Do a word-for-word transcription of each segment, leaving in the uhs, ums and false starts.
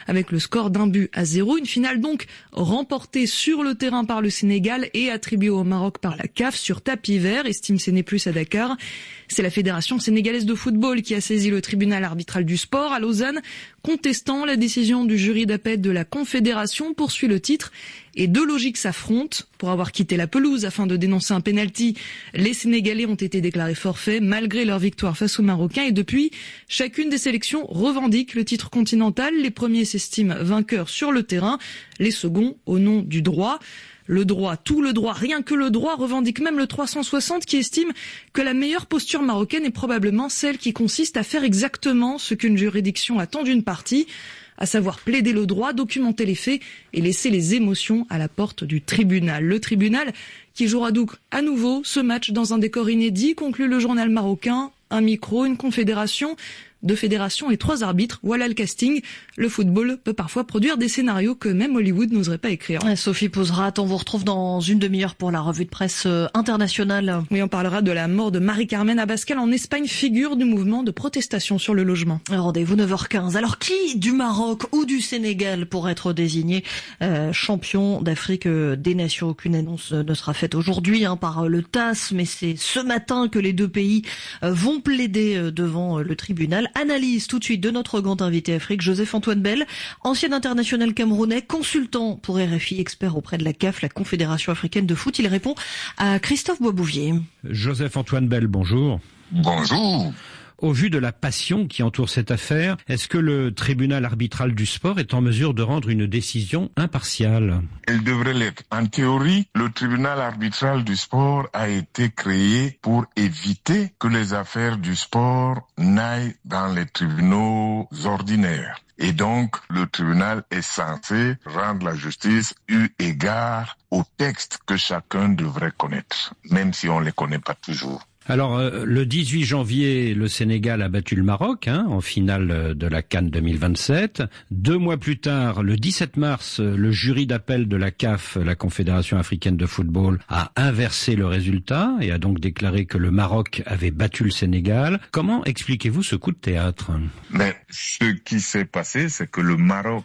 avec le score d'un but à zéro. Une finale donc remportée sur le terrain par le Sénégal et attribuée au Maroc par la C A F sur tapis vert, estime C N plus à Dakar. C'est la Fédération sénégalaise de football qui a saisi le tribunal arbitral du sport à Lausanne, contestant la décision du jury d'appel de la Confédération, poursuit le titre. Et deux logiques s'affrontent. Pour avoir quitté la pelouse afin de dénoncer un penalty, les Sénégalais ont été déclarés forfaits malgré leur victoire face aux Marocains. Et depuis, chacune des sélections revendique le titre continental. Les premiers s'estiment vainqueurs sur le terrain, les seconds au nom du droit. Le droit, tout le droit, rien que le droit, revendique même le trois cent soixante qui estime que la meilleure posture marocaine est probablement celle qui consiste à faire exactement ce qu'une juridiction attend d'une partie, à savoir plaider le droit, documenter les faits et laisser les émotions à la porte du tribunal. Le tribunal qui jouera donc à nouveau ce match dans un décor inédit, conclut le journal marocain. Un micro, une confédération, deux fédérations et trois arbitres. Voilà le casting. Le football peut parfois produire des scénarios que même Hollywood n'oserait pas écrire. Sophie Poserat, on vous retrouve dans une demi-heure pour la revue de presse internationale. Oui, on parlera de la mort de Marie-Carmen Abascal en Espagne, figure du mouvement de protestation sur le logement. Rendez-vous neuf heures quinze. Alors qui du Maroc ou du Sénégal pourrait être désigné euh, champion d'Afrique des Nations? Aucune annonce ne sera faite aujourd'hui hein, par le T A S, mais c'est ce matin que les deux pays euh, vont plaider euh, devant euh, le tribunal. Analyse tout de suite de notre grand invité Afrique, Joseph-Antoine Bell, ancien international camerounais, consultant pour R F I, expert auprès de la C A F, la Confédération africaine de foot. Il répond à Christophe Boisbouvier. Joseph-Antoine Bell, bonjour. Bonjour. Au vu de la passion qui entoure cette affaire, est-ce que le tribunal arbitral du sport est en mesure de rendre une décision impartiale? Il devrait l'être. En théorie, le tribunal arbitral du sport a été créé pour éviter que les affaires du sport n'aillent dans les tribunaux ordinaires. Et donc, le tribunal est censé rendre la justice eu égard aux textes que chacun devrait connaître, même si on ne les connaît pas toujours. Alors, euh, le dix-huit janvier, le Sénégal a battu le Maroc hein, en finale de la CAN deux mille vingt-sept. Deux mois plus tard, le dix-sept mars, le jury d'appel de la C A F, la Confédération africaine de football, a inversé le résultat et a donc déclaré que le Maroc avait battu le Sénégal. Comment expliquez-vous ce coup de théâtre? Mais ce qui s'est passé, c'est que le Maroc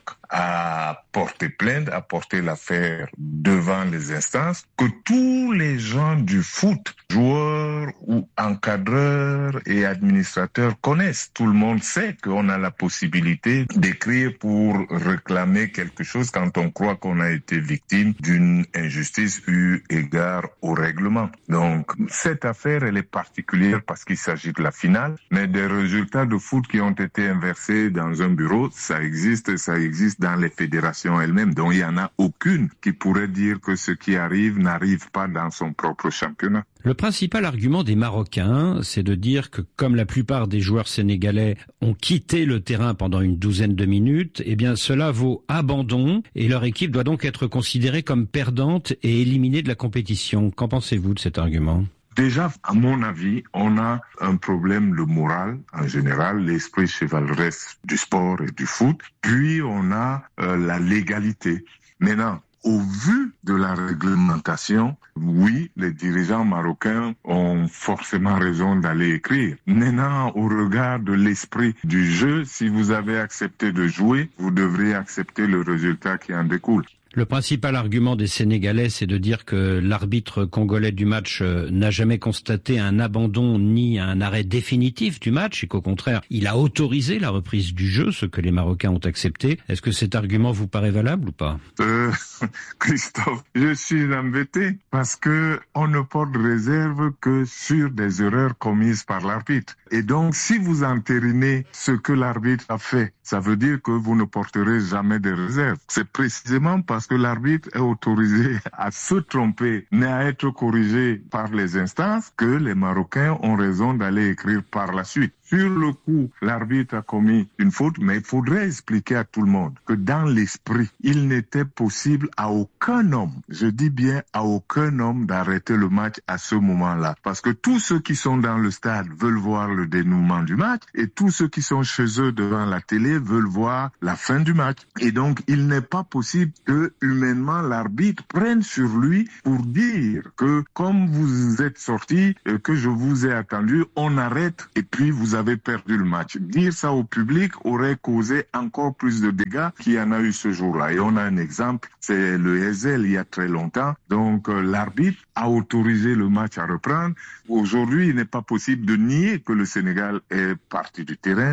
a porté plainte, a porté l'affaire devant les instances, que tous les gens du foot, joueurs ou encadreurs et administrateurs connaissent. Tout le monde sait qu'on a la possibilité d'écrire pour réclamer quelque chose quand on croit qu'on a été victime d'une injustice eu égard au règlement. Donc, cette affaire, elle est particulière parce qu'il s'agit de la finale, mais des résultats de foot qui ont été inversés dans un bureau, ça existe, ça existe dans les fédérations elles-mêmes. Donc, il n'y en a aucune qui pourrait dire que ce qui arrive n'arrive pas dans son propre championnat. Le principal argument des Marocains, c'est de dire que comme la plupart des joueurs sénégalais ont quitté le terrain pendant une douzaine de minutes, eh bien cela vaut abandon et leur équipe doit donc être considérée comme perdante et éliminée de la compétition. Qu'en pensez-vous de cet argument ? Déjà, à mon avis, on a un problème de morale en général, l'esprit chevaleresque du sport et du foot, puis on a euh, la légalité. Maintenant, au vu de la réglementation, oui, les dirigeants marocains ont forcément raison d'aller écrire. Maintenant, au regard de l'esprit du jeu, si vous avez accepté de jouer, vous devriez accepter le résultat qui en découle. Le principal argument des Sénégalais, c'est de dire que l'arbitre congolais du match n'a jamais constaté un abandon ni un arrêt définitif du match et qu'au contraire, il a autorisé la reprise du jeu, ce que les Marocains ont accepté. Est-ce que cet argument vous paraît valable ou pas ? euh, Christophe, je suis embêté parce que on ne porte réserve que sur des erreurs commises par l'arbitre. Et donc, si vous entérinez ce que l'arbitre a fait, ça veut dire que vous ne porterez jamais de réserve. C'est précisément parce que l'arbitre est autorisé à se tromper, mais à être corrigé par les instances, que les Marocains ont raison d'aller écrire par la suite. Sur le coup, l'arbitre a commis une faute, mais il faudrait expliquer à tout le monde que dans l'esprit, il n'était possible à aucun homme, je dis bien à aucun homme, d'arrêter le match à ce moment-là. Parce que tous ceux qui sont dans le stade veulent voir le dénouement du match et tous ceux qui sont chez eux devant la télé veulent voir la fin du match. Et donc, il n'est pas possible que, humainement, l'arbitre prenne sur lui pour dire que comme vous êtes sorti et que je vous ai attendu, on arrête et puis vous avez perdu le match. Dire ça au public aurait causé encore plus de dégâts qu'il y en a eu ce jour-là. Et on a un exemple, c'est le Heysel il y a très longtemps. Donc euh, l'arbitre a autorisé le match à reprendre. Aujourd'hui, il n'est pas possible de nier que le Sénégal est parti du terrain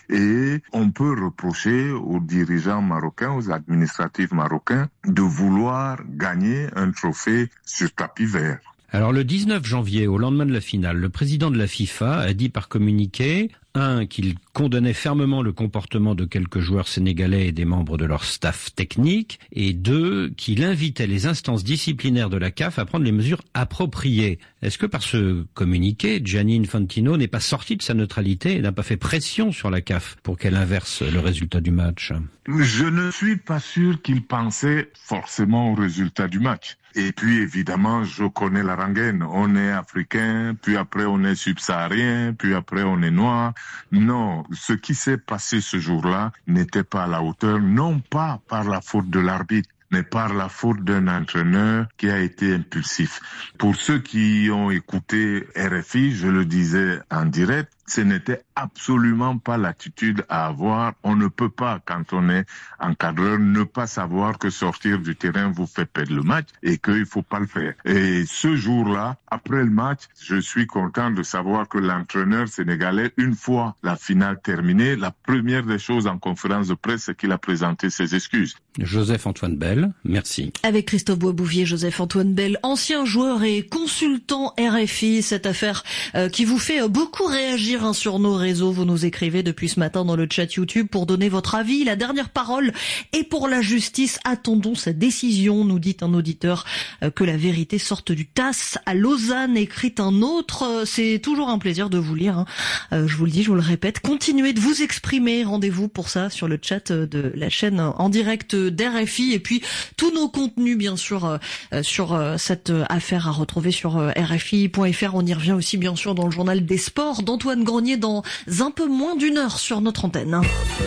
et on peut reprocher aux dirigeants marocains, aux administratifs marocains de vouloir gagner un trophée sur tapis vert. Alors le dix-neuf janvier, au lendemain de la finale, le président de la FIFA a dit par communiqué, un, qu'il condamnait fermement le comportement de quelques joueurs sénégalais et des membres de leur staff technique, et deux, qu'il invitait les instances disciplinaires de la C A F à prendre les mesures appropriées. Est-ce que par ce communiqué, Gianni Infantino n'est pas sorti de sa neutralité et n'a pas fait pression sur la C A F pour qu'elle inverse le résultat du match? Je ne suis pas sûr qu'il pensait forcément au résultat du match. Et puis, évidemment, je connais la rengaine. On est africain, puis après on est subsaharien, puis après on est noir. Non, ce qui s'est passé ce jour-là n'était pas à la hauteur, non pas par la faute de l'arbitre, mais par la faute d'un entraîneur qui a été impulsif. Pour ceux qui ont écouté R F I, je le disais en direct, ce n'était absolument pas l'attitude à avoir. On ne peut pas, quand on est encadreur, ne pas savoir que sortir du terrain vous fait perdre le match et qu'il ne faut pas le faire. Et ce jour-là, après le match, je suis content de savoir que l'entraîneur sénégalais, une fois la finale terminée, la première des choses en conférence de presse, c'est qu'il a présenté ses excuses. Joseph-Antoine Bell, merci. Avec Christophe Boisbouvier, Joseph-Antoine Bell, ancien joueur et consultant R F I, cette affaire euh, qui vous fait beaucoup réagir hein, sur nos réseaux. Vous nous écrivez depuis ce matin dans le chat YouTube pour donner votre avis. La dernière parole est pour la justice. Attendons sa décision, nous dit un auditeur. Euh, que la vérité sorte du T A S à Lausanne, écrit un autre. Euh, c'est toujours un plaisir de vous lire. Hein. Euh, je vous le dis, je vous le répète. Continuez de vous exprimer. Rendez-vous pour ça sur le chat de la chaîne en direct d'R F I. Et puis tous nos contenus, bien sûr, euh, sur euh, cette affaire à retrouver sur euh, R F I point F R. On y revient aussi, bien sûr, dans le journal des sports d'Antoine Grenier dans un peu moins d'une heure sur notre antenne.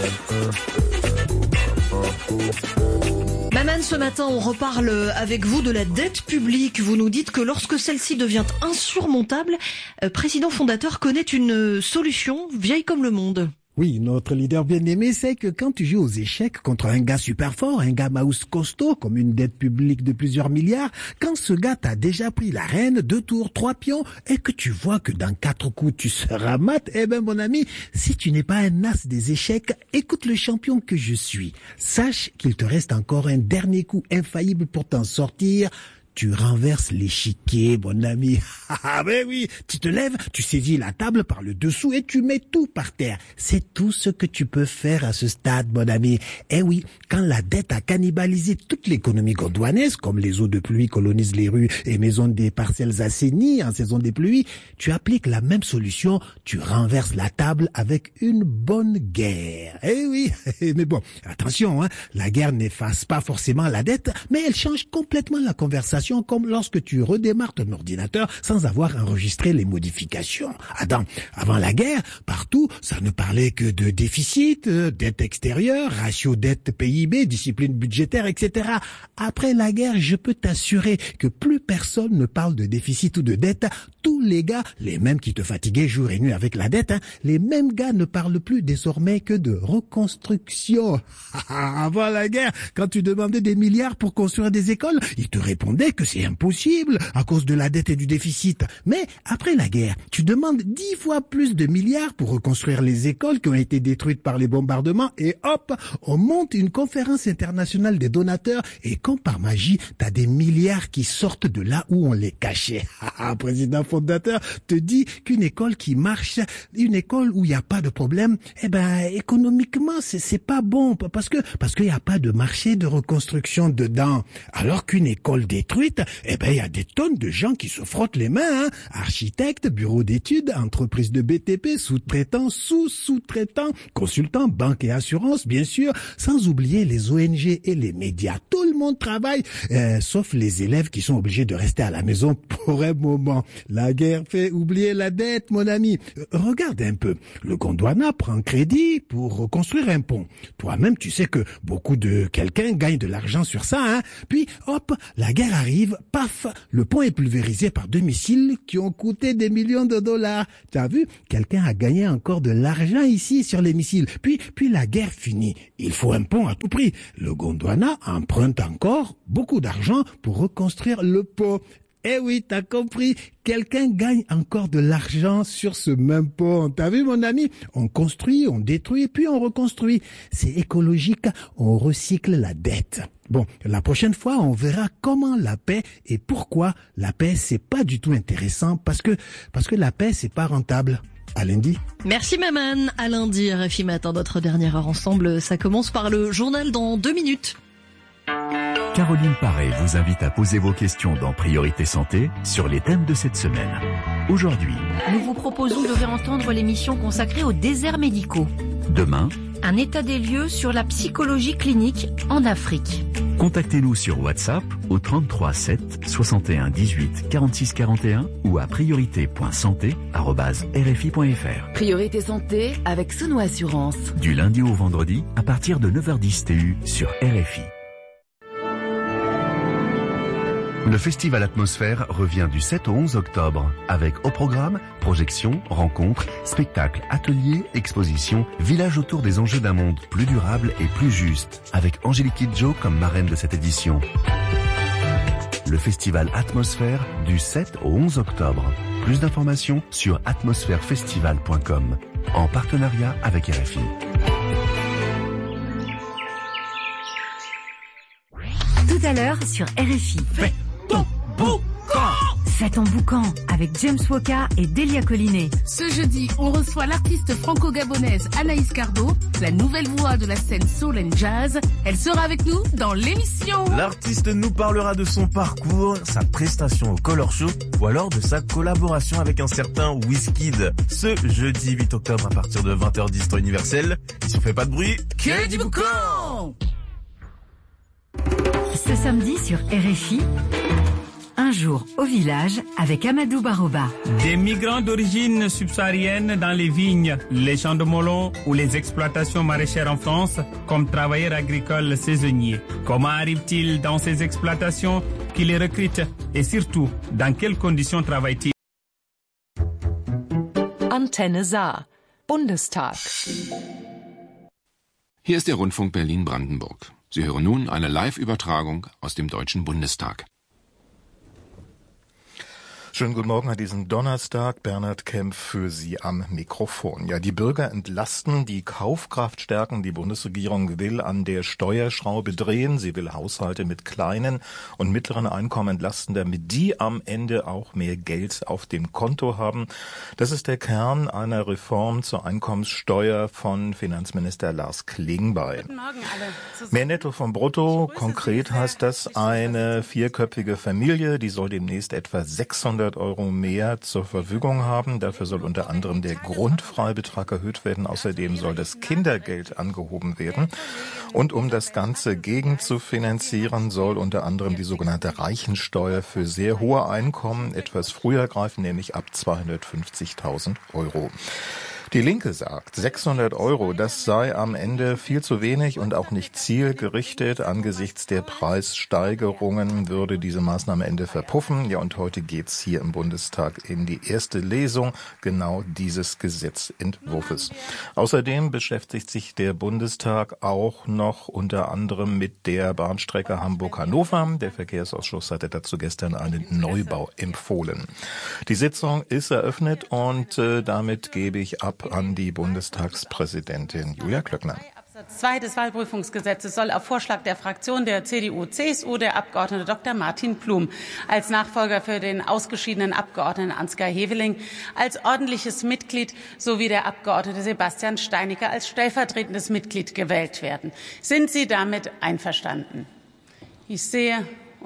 Maman, ce matin, on reparle avec vous de la dette publique. Vous nous dites que lorsque celle-ci devient insurmontable, euh, président fondateur connaît une solution vieille comme le monde. Oui, notre leader bien-aimé sait que quand tu joues aux échecs contre un gars super fort, un gars mouse costaud, comme une dette publique de plusieurs milliards, quand ce gars t'a déjà pris la reine, deux tours, trois pions, et que tu vois que dans quatre coups tu seras mat, eh ben mon ami, si tu n'es pas un as des échecs, écoute le champion que je suis. Sache qu'il te reste encore un dernier coup infaillible pour t'en sortir. Tu renverses l'échiquier, mon ami. Ah ben oui, tu te lèves, tu saisis la table par le dessous et tu mets tout par terre. C'est tout ce que tu peux faire à ce stade, mon ami. Eh oui, quand la dette a cannibalisé toute l'économie gondouanaise, comme les eaux de pluie colonisent les rues et maisons des parcelles assainies en saison des pluies, tu appliques la même solution, tu renverses la table avec une bonne guerre. Eh oui, mais bon, attention, hein, la guerre n'efface pas forcément la dette, mais elle change complètement la conversation, comme lorsque tu redémarres ton ordinateur sans avoir enregistré les modifications. Attends, avant la guerre, partout, ça ne parlait que de déficit, dette extérieure, ratio dette P I B, discipline budgétaire, et cetera. Après la guerre, je peux t'assurer que plus personne ne parle de déficit ou de dette. Tous les gars, les mêmes qui te fatiguaient jour et nuit avec la dette, hein, les mêmes gars ne parlent plus désormais que de reconstruction. Avant la guerre, quand tu demandais des milliards pour construire des écoles, ils te répondaient que c'est impossible à cause de la dette et du déficit. Mais après la guerre, tu demandes dix fois plus de milliards pour reconstruire les écoles qui ont été détruites par les bombardements et hop, on monte une conférence internationale des donateurs et comme par magie, t'as des milliards qui sortent de là où on les cachait. Président fondateur te dit qu'une école qui marche, une école où il n'y a pas de problème, eh ben économiquement c'est c'est pas bon parce que parce qu'il n'y a pas de marché de reconstruction dedans. Alors qu'une école détruite, eh ben, il y a des tonnes de gens qui se frottent les mains, hein. Architectes, bureaux d'études, entreprises de B T P, sous-traitants, sous-sous-traitants, consultants, banques et assurances, bien sûr, sans oublier les O N G et les médias. Tout le le monde travaille, euh, sauf les élèves qui sont obligés de rester à la maison pour un moment. La guerre fait oublier la dette, mon ami. Euh, regarde un peu. Le Gondwana prend crédit pour reconstruire un pont. Toi-même, tu sais que beaucoup de quelqu'un gagne de l'argent sur ça, hein. Puis, hop, la guerre arrive, paf, le pont est pulvérisé par deux missiles qui ont coûté des millions de dollars. Tu as vu? Quelqu'un a gagné encore de l'argent ici sur les missiles. Puis, puis la guerre finit. Il faut un pont à tout prix. Le Gondwana emprunte encore beaucoup d'argent pour reconstruire le pont. Eh oui, t'as compris, quelqu'un gagne encore de l'argent sur ce même pont. T'as vu, mon ami? On construit, on détruit, puis on reconstruit. C'est écologique, on recycle la dette. Bon, la prochaine fois, on verra comment la paix et pourquoi la paix, c'est pas du tout intéressant, parce que, parce que la paix, c'est pas rentable. À lundi. Merci Maman. À lundi, R F I Matin, notre dernière heure ensemble. Ça commence par le journal dans deux minutes. Caroline Paré vous invite à poser vos questions dans Priorité Santé sur les thèmes de cette semaine. Aujourd'hui, nous vous proposons de réentendre l'émission consacrée aux déserts médicaux. Demain, un état des lieux sur la psychologie clinique en Afrique. Contactez-nous sur WhatsApp au trente-trois sept soixante et un dix-huit quarante-six quarante et un ou à priorité point santé arobase r f i point f r. Priorité Santé avec Sono Assurance. Du lundi au vendredi à partir de neuf heures dix T U sur R F I. Le festival Atmosphère revient du sept au onze octobre avec au programme projections, rencontres, spectacles, ateliers, expositions, village autour des enjeux d'un monde plus durable et plus juste avec Angélique Kidjo comme marraine de cette édition. Le festival Atmosphère du sept au onze octobre. Plus d'informations sur atmosphère festival point com en partenariat avec R F I. Tout à l'heure sur R F I. Fais ton boucan. Fais ton boucan avec James Woka et Delia Collinet. Ce jeudi, on reçoit l'artiste franco-gabonaise Anaïs Cardo, la nouvelle voix de la scène soul and jazz. Elle sera avec nous dans l'émission. L'artiste nous parlera de son parcours, sa prestation au Color Show ou alors de sa collaboration avec un certain Wizkid. Ce jeudi huit octobre à partir de vingt heures dix temps universel. Et si on fait pas de bruit, que du boucan. Ce samedi sur R F I, un jour au village avec Amadou Baroba. Des migrants d'origine subsaharienne dans les vignes, les champs de melons ou les exploitations maraîchères en France comme travailleurs agricoles saisonniers. Comment arrivent-ils dans ces exploitations? Qui les recrutent? Et surtout, dans quelles conditions travaillent-ils? Antenne Saar, Bundestag. Hier ist der Rundfunk Berlin-Brandenburg. Sie hören nun eine Live-Übertragung aus dem Deutschen Bundestag. Schönen guten Morgen an diesem Donnerstag. Bernhard Kempf für Sie am Mikrofon. Ja, die Bürger entlasten, die Kaufkraft stärken. Die Bundesregierung will an der Steuerschraube drehen. Sie will Haushalte mit kleinen und mittleren Einkommen entlasten, damit die am Ende auch mehr Geld auf dem Konto haben. Das ist der Kern einer Reform zur Einkommenssteuer von Finanzminister Lars Klingbeil. Guten Morgen alle. Mehr Netto vom Brutto. Konkret heißt das, eine vierköpfige Familie, die soll demnächst etwa sechshundert Euro mehr zur Verfügung haben. Dafür soll unter anderem der Grundfreibetrag erhöht werden. Außerdem soll das Kindergeld angehoben werden. Und um das Ganze gegen zu finanzieren, soll unter anderem die sogenannte Reichensteuer für sehr hohe Einkommen etwas früher greifen, nämlich ab zweihundertfünfzigtausend Euro. Die Linke sagt, sechshundert Euro, das sei am Ende viel zu wenig und auch nicht zielgerichtet. Angesichts der Preissteigerungen würde diese Maßnahme am Ende verpuffen. Ja, und heute geht's hier im Bundestag in die erste Lesung genau dieses Gesetzentwurfs. Außerdem beschäftigt sich der Bundestag auch noch unter anderem mit der Bahnstrecke Hamburg-Hannover. Der Verkehrsausschuss hatte dazu gestern einen Neubau empfohlen. Die Sitzung ist eröffnet und äh, damit gebe ich ab an die Bundestagspräsidentin Julia Klöckner. Absatz zwei des Wahlprüfungsgesetzes soll auf Vorschlag der Fraktion der C D U C S U der Abgeordnete Doktor Martin Blum als Nachfolger für den ausgeschiedenen Abgeordneten Ansgar Heveling als ordentliches Mitglied sowie der Abgeordnete Sebastian Steinicke als stellvertretendes Mitglied gewählt werden. Sind Sie damit einverstanden? Ich sehe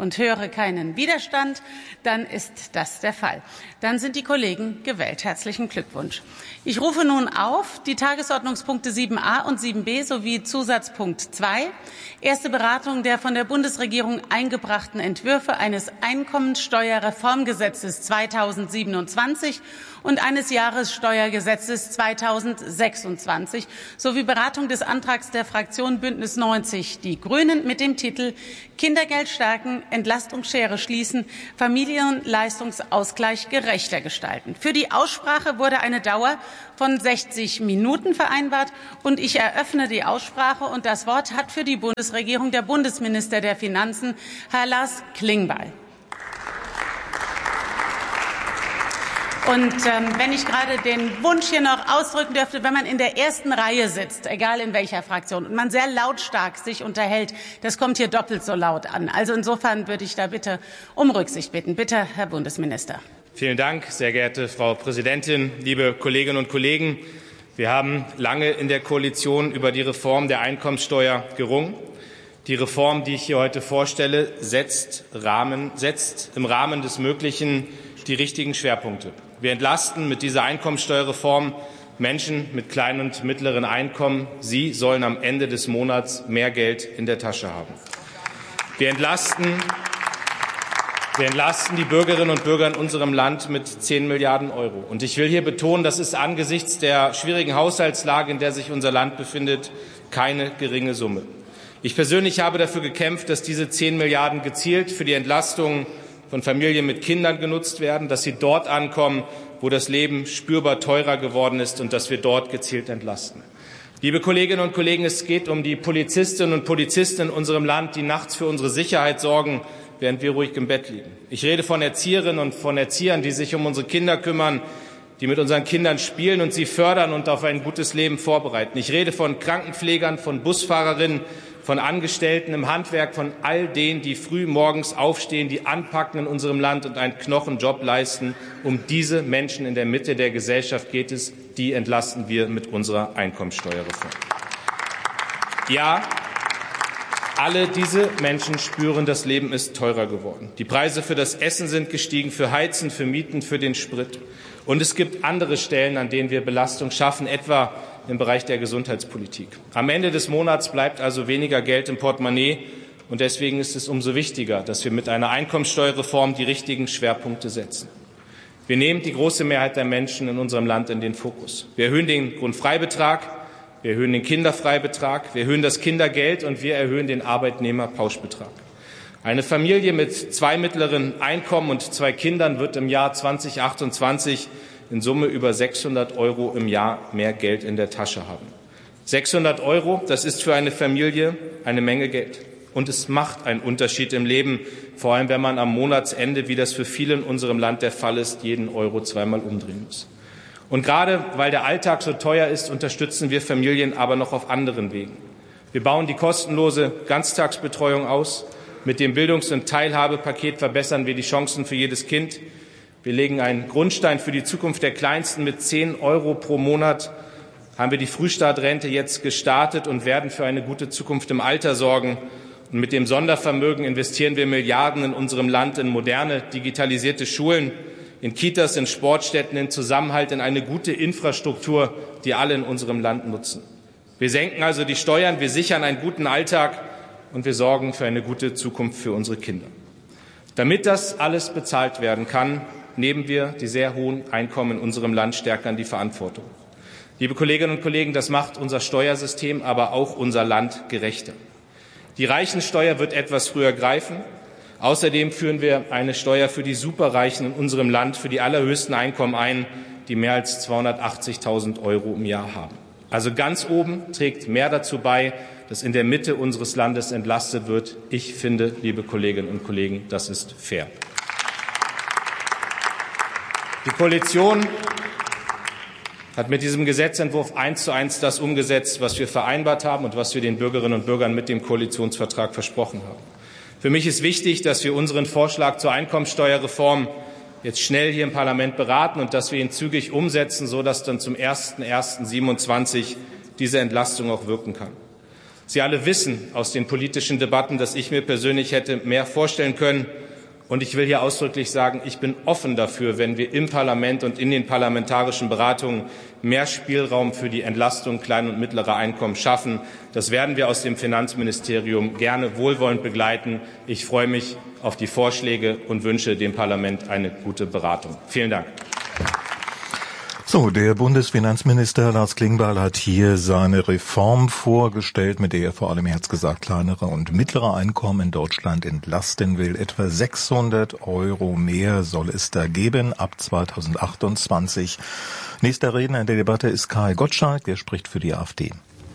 und höre keinen Widerstand, dann ist das der Fall. Dann sind die Kollegen gewählt. Herzlichen Glückwunsch. Ich rufe nun auf die Tagesordnungspunkte sieben a und sieben b sowie Zusatzpunkt zwei, erste Beratung der von der Bundesregierung eingebrachten Entwürfe eines Einkommensteuerreformgesetzes zweitausendsiebenundzwanzig und eines Jahressteuergesetzes zweitausendsechsundzwanzig sowie Beratung des Antrags der Fraktion Bündnis neunzig Die Grünen mit dem Titel Kindergeld stärken, Entlastungsschere schließen, Familienleistungsausgleich gerechter gestalten. Für die Aussprache wurde eine Dauer von sechzig Minuten vereinbart und ich eröffne die Aussprache und das Wort hat für die Bundesregierung der Bundesminister der Finanzen, Herr Lars Klingbeil. Und ähm, wenn ich gerade den Wunsch hier noch ausdrücken dürfte, wenn man in der ersten Reihe sitzt, egal in welcher Fraktion, und man sehr lautstark sich unterhält, das kommt hier doppelt so laut an. Also insofern würde ich da bitte um Rücksicht bitten. Bitte, Herr Bundesminister. Vielen Dank, sehr geehrte Frau Präsidentin, liebe Kolleginnen und Kollegen. Wir haben lange in der Koalition über die Reform der Einkommensteuer gerungen. Die Reform, die ich hier heute vorstelle, setzt, Rahmen, setzt im Rahmen des Möglichen die richtigen Schwerpunkte. Wir entlasten mit dieser Einkommensteuerreform Menschen mit kleinen und mittleren Einkommen. Sie sollen am Ende des Monats mehr Geld in der Tasche haben. Wir entlasten, wir entlasten die Bürgerinnen und Bürger in unserem Land mit zehn Milliarden Euro. Und ich will hier betonen, das ist angesichts der schwierigen Haushaltslage, in der sich unser Land befindet, keine geringe Summe. Ich persönlich habe dafür gekämpft, dass diese zehn Milliarden gezielt für die Entlastung von Familien mit Kindern genutzt werden, dass sie dort ankommen, wo das Leben spürbar teurer geworden ist und dass wir dort gezielt entlasten. Liebe Kolleginnen und Kollegen, es geht um die Polizistinnen und Polizisten in unserem Land, die nachts für unsere Sicherheit sorgen, während wir ruhig im Bett liegen. Ich rede von Erzieherinnen und von Erziehern, die sich um unsere Kinder kümmern, die mit unseren Kindern spielen und sie fördern und auf ein gutes Leben vorbereiten. Ich rede von Krankenpflegern, von Busfahrerinnen, von Angestellten im Handwerk, von all denen, die früh morgens aufstehen, die anpacken in unserem Land und einen Knochenjob leisten. Um diese Menschen in der Mitte der Gesellschaft geht es. Die entlasten wir mit unserer Einkommensteuerreform. Ja, alle diese Menschen spüren, das Leben ist teurer geworden. Die Preise für das Essen sind gestiegen, für Heizen, für Mieten, für den Sprit. Und es gibt andere Stellen, an denen wir Belastung schaffen, etwa im Bereich der Gesundheitspolitik. Am Ende des Monats bleibt also weniger Geld im Portemonnaie. Und deswegen ist es umso wichtiger, dass wir mit einer Einkommensteuerreform die richtigen Schwerpunkte setzen. Wir nehmen die große Mehrheit der Menschen in unserem Land in den Fokus. Wir erhöhen den Grundfreibetrag, wir erhöhen den Kinderfreibetrag, wir erhöhen das Kindergeld und wir erhöhen den Arbeitnehmerpauschbetrag. Eine Familie mit zwei mittleren Einkommen und zwei Kindern wird im Jahr zweitausendachtundzwanzig in Summe über sechshundert Euro im Jahr mehr Geld in der Tasche haben. sechshundert Euro, das ist für eine Familie eine Menge Geld. Und es macht einen Unterschied im Leben, vor allem wenn man am Monatsende, wie das für viele in unserem Land der Fall ist, jeden Euro zweimal umdrehen muss. Und gerade weil der Alltag so teuer ist, unterstützen wir Familien aber noch auf anderen Wegen. Wir bauen die kostenlose Ganztagsbetreuung aus. Mit dem Bildungs- und Teilhabepaket verbessern wir die Chancen für jedes Kind. Wir legen einen Grundstein für die Zukunft der Kleinsten. Mit zehn Euro pro Monat haben wir die Frühstartrente jetzt gestartet und werden für eine gute Zukunft im Alter sorgen. Und mit dem Sondervermögen investieren wir Milliarden in unserem Land in moderne, digitalisierte Schulen, in Kitas, in Sportstätten, in Zusammenhalt, in eine gute Infrastruktur, die alle in unserem Land nutzen. Wir senken also die Steuern, wir sichern einen guten Alltag und wir sorgen für eine gute Zukunft für unsere Kinder. Damit das alles bezahlt werden kann, nehmen wir die sehr hohen Einkommen in unserem Land stärker in die Verantwortung. Liebe Kolleginnen und Kollegen, das macht unser Steuersystem, aber auch unser Land gerechter. Die Reichensteuer wird etwas früher greifen. Außerdem führen wir eine Steuer für die Superreichen in unserem Land, für die allerhöchsten Einkommen ein, die mehr als zweihundertachtzigtausend Euro im Jahr haben. Also ganz oben trägt mehr dazu bei, dass in der Mitte unseres Landes entlastet wird. Ich finde, liebe Kolleginnen und Kollegen, das ist fair. Die Koalition hat mit diesem Gesetzentwurf eins zu eins das umgesetzt, was wir vereinbart haben und was wir den Bürgerinnen und Bürgern mit dem Koalitionsvertrag versprochen haben. Für mich ist wichtig, dass wir unseren Vorschlag zur Einkommensteuerreform jetzt schnell hier im Parlament beraten und dass wir ihn zügig umsetzen, sodass dann zum ersten ersten siebenundzwanzig diese Entlastung auch wirken kann. Sie alle wissen aus den politischen Debatten, dass ich mir persönlich hätte mehr vorstellen können. Und ich will hier ausdrücklich sagen, ich bin offen dafür, wenn wir im Parlament und in den parlamentarischen Beratungen mehr Spielraum für die Entlastung kleiner und mittlerer Einkommen schaffen. Das werden wir aus dem Finanzministerium gerne wohlwollend begleiten. Ich freue mich auf die Vorschläge und wünsche dem Parlament eine gute Beratung. Vielen Dank. So, der Bundesfinanzminister Lars Klingbeil hat hier seine Reform vorgestellt, mit der er vor allem, er hat es gesagt, kleinere und mittlere Einkommen in Deutschland entlasten will. Etwa sechshundert Euro mehr soll es da geben ab zweitausendachtundzwanzig. Nächster Redner in der Debatte ist Kai Gottschalk, der spricht für die AfD.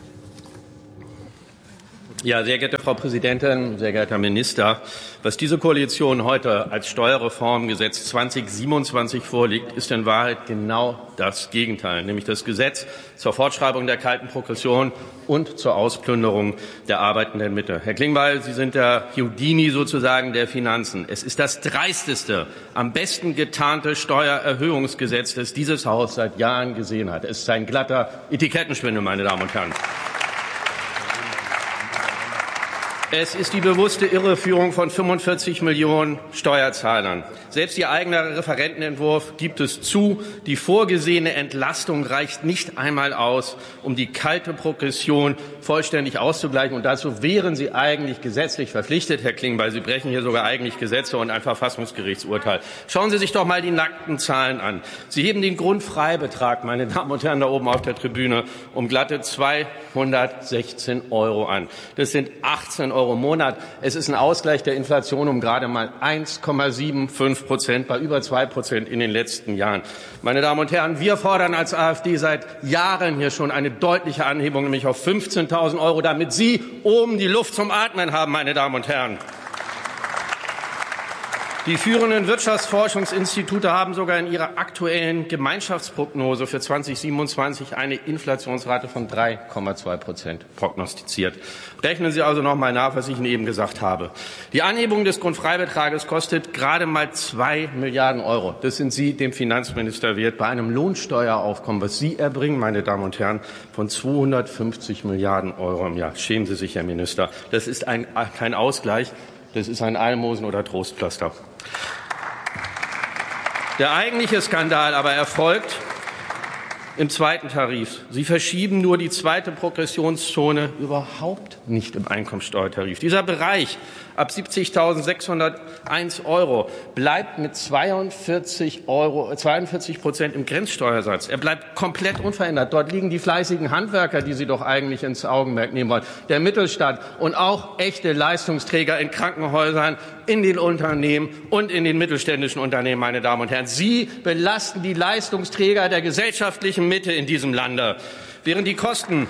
Ja, sehr geehrte Frau Präsidentin, sehr geehrter Minister, was diese Koalition heute als Steuerreformgesetz zweitausendsiebenundzwanzig vorliegt, ist in Wahrheit genau das Gegenteil, nämlich das Gesetz zur Fortschreibung der kalten Progression und zur Ausplünderung der arbeitenden Mitte. Herr Klingbeil, Sie sind der Houdini sozusagen der Finanzen. Es ist das dreisteste, am besten getarnte Steuererhöhungsgesetz, das dieses Haus seit Jahren gesehen hat. Es ist ein glatter Etikettenschwindel, meine Damen und Herren. Es ist die bewusste Irreführung von fünfundvierzig Millionen Steuerzahlern. Selbst Ihr eigener Referentenentwurf gibt es zu, die vorgesehene Entlastung reicht nicht einmal aus, um die kalte Progression vollständig auszugleichen. Und dazu wären Sie eigentlich gesetzlich verpflichtet, Herr Klingbeil. Sie brechen hier sogar eigentlich Gesetze und ein Verfassungsgerichtsurteil. Schauen Sie sich doch mal die nackten Zahlen an. Sie heben den Grundfreibetrag, meine Damen und Herren, da oben auf der Tribüne, um glatte zweihundertsechzehn Euro an. Das sind achtzehn Euro im Monat. Es ist ein Ausgleich der Inflation um gerade mal eins Komma fünfundsiebzig Prozent bei über zwei Prozent in den letzten Jahren. Meine Damen und Herren, wir fordern als AfD seit Jahren hier schon eine deutliche Anhebung, nämlich auf fünfzehntausend Euro, damit Sie oben die Luft zum Atmen haben, meine Damen und Herren. Die führenden Wirtschaftsforschungsinstitute haben sogar in ihrer aktuellen Gemeinschaftsprognose für zweitausendsiebenundzwanzig eine Inflationsrate von drei Komma zwei Prozent prognostiziert. Rechnen Sie also noch mal nach, was ich Ihnen eben gesagt habe. Die Anhebung des Grundfreibetrages kostet gerade mal zwei Milliarden Euro. Das sind Sie dem Finanzminister wert bei einem Lohnsteueraufkommen, was Sie erbringen, meine Damen und Herren, von zweihundertfünfzig Milliarden Euro im Jahr. Schämen Sie sich, Herr Minister. Das ist ein, kein Ausgleich. Das ist ein Almosen oder Trostpflaster. Der eigentliche Skandal aber erfolgt im zweiten Tarif. Sie verschieben nur die zweite Progressionszone überhaupt nicht im Einkommensteuertarif. Dieser Bereich ab siebzigtausendsechshunderteins Euro bleibt mit zweiundvierzig Euro, zweiundvierzig Prozent im Grenzsteuersatz. Er bleibt komplett unverändert. Dort liegen die fleißigen Handwerker, die Sie doch eigentlich ins Augenmerk nehmen wollen, der Mittelstand und auch echte Leistungsträger in Krankenhäusern, in den Unternehmen und in den mittelständischen Unternehmen, meine Damen und Herren. Sie belasten die Leistungsträger der gesellschaftlichen Mitte in diesem Lande, während die Kosten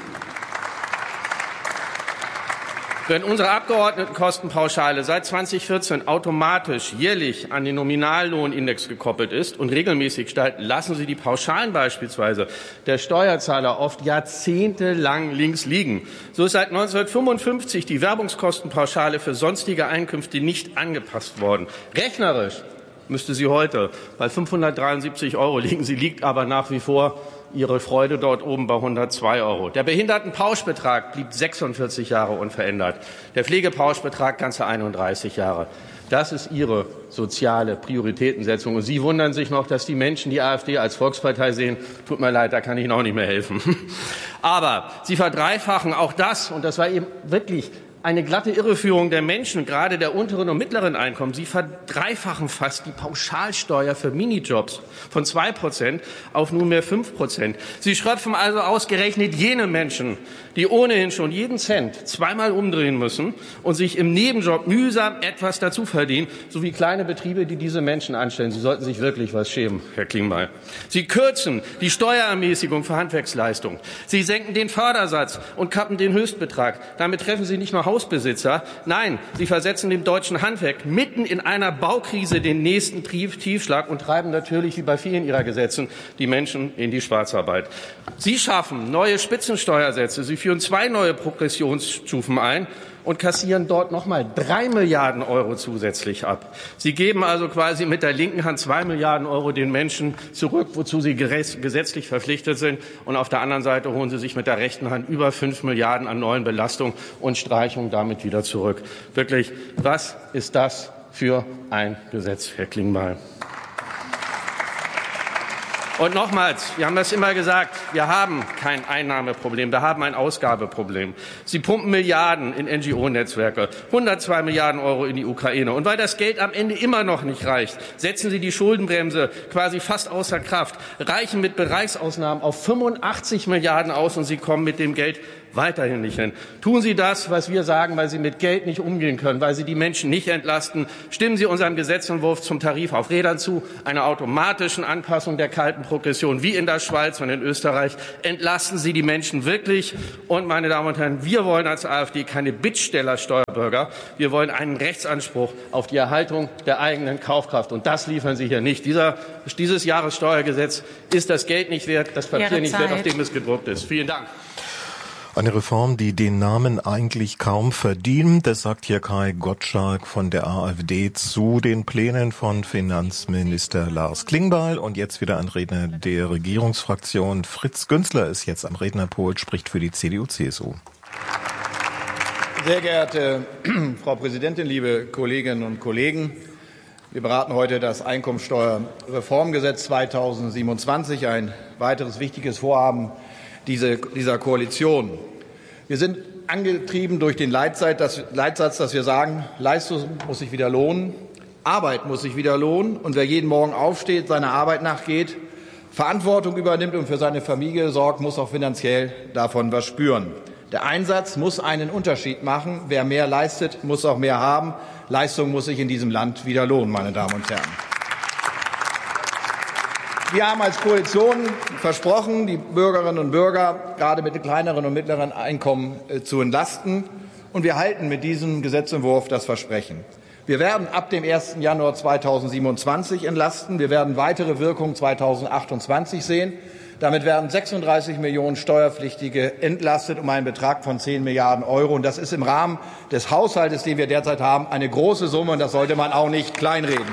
Wenn unsere Abgeordnetenkostenpauschale seit zweitausendvierzehn automatisch jährlich an den Nominallohnindex gekoppelt ist und regelmäßig steigt, lassen Sie die Pauschalen beispielsweise der Steuerzahler oft jahrzehntelang links liegen. So ist seit neunzehnhundertfünfundfünfzig die Werbungskostenpauschale für sonstige Einkünfte nicht angepasst worden. Rechnerisch müsste sie heute bei fünfhundertdreiundsiebzig Euro liegen. Sie liegt aber nach wie vor Ihre Freude dort oben bei hundertzwei Euro. Der Behindertenpauschbetrag blieb sechsundvierzig Jahre unverändert. Der Pflegepauschbetrag ganze einunddreißig Jahre. Das ist Ihre soziale Prioritätensetzung. Und Sie wundern sich noch, dass die Menschen die AfD als Volkspartei sehen. Tut mir leid, da kann ich Ihnen auch nicht mehr helfen. Aber Sie verdreifachen auch das, und das war eben wirklich eine glatte Irreführung der Menschen, gerade der unteren und mittleren Einkommen. Sie verdreifachen fast die Pauschalsteuer für Minijobs von zwei Prozent auf nunmehr fünf Prozent. Sie schröpfen also ausgerechnet jene Menschen, die ohnehin schon jeden Cent zweimal umdrehen müssen und sich im Nebenjob mühsam etwas dazu verdienen, sowie kleine Betriebe, die diese Menschen anstellen. Sie sollten sich wirklich was schämen, Herr Klingbeil. Sie kürzen die Steuerermäßigung für Handwerksleistungen. Sie senken den Fördersatz und kappen den Höchstbetrag. Damit treffen Sie nicht nur Hausbesitzer. Nein, Sie versetzen dem deutschen Handwerk mitten in einer Baukrise den nächsten Tiefschlag und treiben natürlich, wie bei vielen Ihrer Gesetzen, die Menschen in die Schwarzarbeit. Sie schaffen neue Spitzensteuersätze. Sie führen zwei neue Progressionsstufen ein und kassieren dort nochmal drei Milliarden Euro zusätzlich ab. Sie geben also quasi mit der linken Hand zwei Milliarden Euro den Menschen zurück, wozu sie gesetzlich verpflichtet sind. Und auf der anderen Seite holen sie sich mit der rechten Hand über fünf Milliarden an neuen Belastungen und Streichungen damit wieder zurück. Wirklich, was ist das für ein Gesetz, Herr Klingbeil? Und nochmals, wir haben das immer gesagt, wir haben kein Einnahmeproblem, wir haben ein Ausgabeproblem. Sie pumpen Milliarden in N G O-Netzwerke, hundertzwei Milliarden Euro in die Ukraine. Und weil das Geld am Ende immer noch nicht reicht, setzen Sie die Schuldenbremse quasi fast außer Kraft, reichen mit Bereichsausnahmen auf fünfundachtzig Milliarden aus und Sie kommen mit dem Geld weiterhin nicht hin. Tun Sie das, was wir sagen, weil Sie mit Geld nicht umgehen können, weil Sie die Menschen nicht entlasten. Stimmen Sie unserem Gesetzentwurf zum Tarif auf Rädern zu, einer automatischen Anpassung der kalten Progression wie in der Schweiz und in Österreich. Entlasten Sie die Menschen wirklich. Und, meine Damen und Herren, wir wollen als AfD keine Bittstellersteuerbürger. Wir wollen einen Rechtsanspruch auf die Erhaltung der eigenen Kaufkraft. Und das liefern Sie hier nicht. Dieser, dieses Jahressteuergesetz ist das Geld nicht wert, das Papier nicht wert, auf dem es gedruckt ist. Vielen Dank. Eine Reform, die den Namen eigentlich kaum verdient. Das sagt hier Kai Gottschalk von der AfD zu den Plänen von Finanzminister Lars Klingbeil. Und jetzt wieder ein Redner der Regierungsfraktion. Fritz Günzler ist jetzt am Rednerpult, spricht für die C D U C S U. Sehr geehrte Frau Präsidentin, liebe Kolleginnen und Kollegen! Wir beraten heute das Einkommensteuerreformgesetz zweitausendsiebenundzwanzig, ein weiteres wichtiges Vorhaben Diese, dieser Koalition. Wir sind angetrieben durch den Leitsatz, dass, Leitsatz, dass wir sagen, Leistung muss sich wieder lohnen, Arbeit muss sich wieder lohnen und wer jeden Morgen aufsteht, seiner Arbeit nachgeht, Verantwortung übernimmt und für seine Familie sorgt, muss auch finanziell davon was spüren. Der Einsatz muss einen Unterschied machen. Wer mehr leistet, muss auch mehr haben. Leistung muss sich in diesem Land wieder lohnen, meine Damen und Herren. Wir haben als Koalition versprochen, die Bürgerinnen und Bürger gerade mit kleineren und mittleren Einkommen äh, zu entlasten. Und wir halten mit diesem Gesetzentwurf das Versprechen. Wir werden ab dem ersten Januar zweitausendsiebenundzwanzig entlasten. Wir werden weitere Wirkungen zweitausendachtundzwanzig sehen. Damit werden sechsunddreißig Millionen Steuerpflichtige entlastet um einen Betrag von zehn Milliarden Euro. Und das ist im Rahmen des Haushaltes, den wir derzeit haben, eine große Summe. Und das sollte man auch nicht kleinreden.